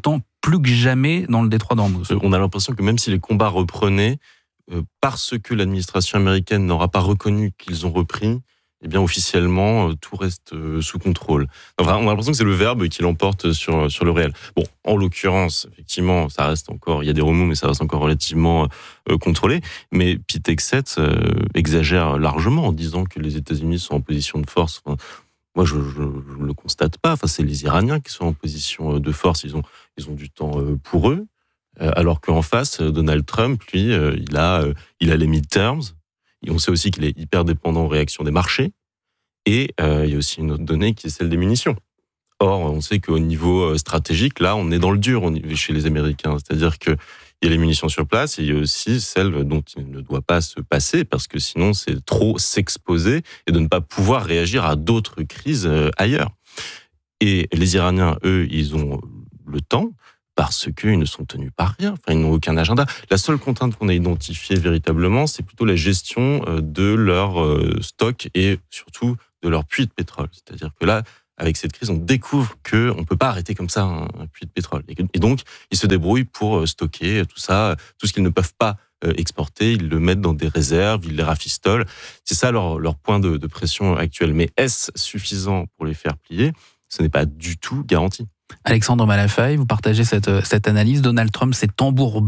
plus que jamais dans le détroit d'Ormuz. On a l'impression que même si les combats reprenaient, parce que l'administration américaine n'aura pas reconnu qu'ils ont repris, eh bien officiellement tout reste sous contrôle. Enfin, on a l'impression que c'est le verbe qui l'emporte sur le réel. Bon, en l'occurrence, effectivement, ça reste encore, il y a des remous, mais ça reste encore relativement contrôlé. Mais Pete Hegseth exagère largement en disant que les États-Unis sont en position de force. Enfin, moi, je ne le constate pas. Enfin, c'est les Iraniens qui sont en position de force. Ils ont du temps pour eux. Alors qu'en face, Donald Trump, lui, il a les midterms. Et on sait aussi qu'il est hyper dépendant aux réactions des marchés. Et il y a aussi une autre donnée qui est celle des munitions. Or, on sait qu'au niveau stratégique, là, on est dans le dur chez les Américains. C'est-à-dire qu'il y a les munitions sur place et il y a aussi celles dont il ne doit pas se passer parce que sinon, c'est trop s'exposer et de ne pas pouvoir réagir à d'autres crises ailleurs. Et les Iraniens, eux, ils ont le temps parce qu'ils ne sont tenus par rien. Enfin, ils n'ont aucun agenda. La seule contrainte qu'on a identifiée véritablement, c'est plutôt la gestion de leur stock et surtout de leur puits de pétrole. C'est-à-dire que là, avec cette crise, on découvre qu'on ne peut pas arrêter comme ça un puits de pétrole. Et donc, ils se débrouillent pour stocker tout ça, tout ce qu'ils ne peuvent pas exporter, ils le mettent dans des réserves, ils les rafistolent. C'est ça leur point de pression actuel. Mais est-ce suffisant pour les faire plier ? Ce n'est pas du tout garanti. Alexandre Malafaille, vous partagez cette analyse. Donald Trump s'est embourbé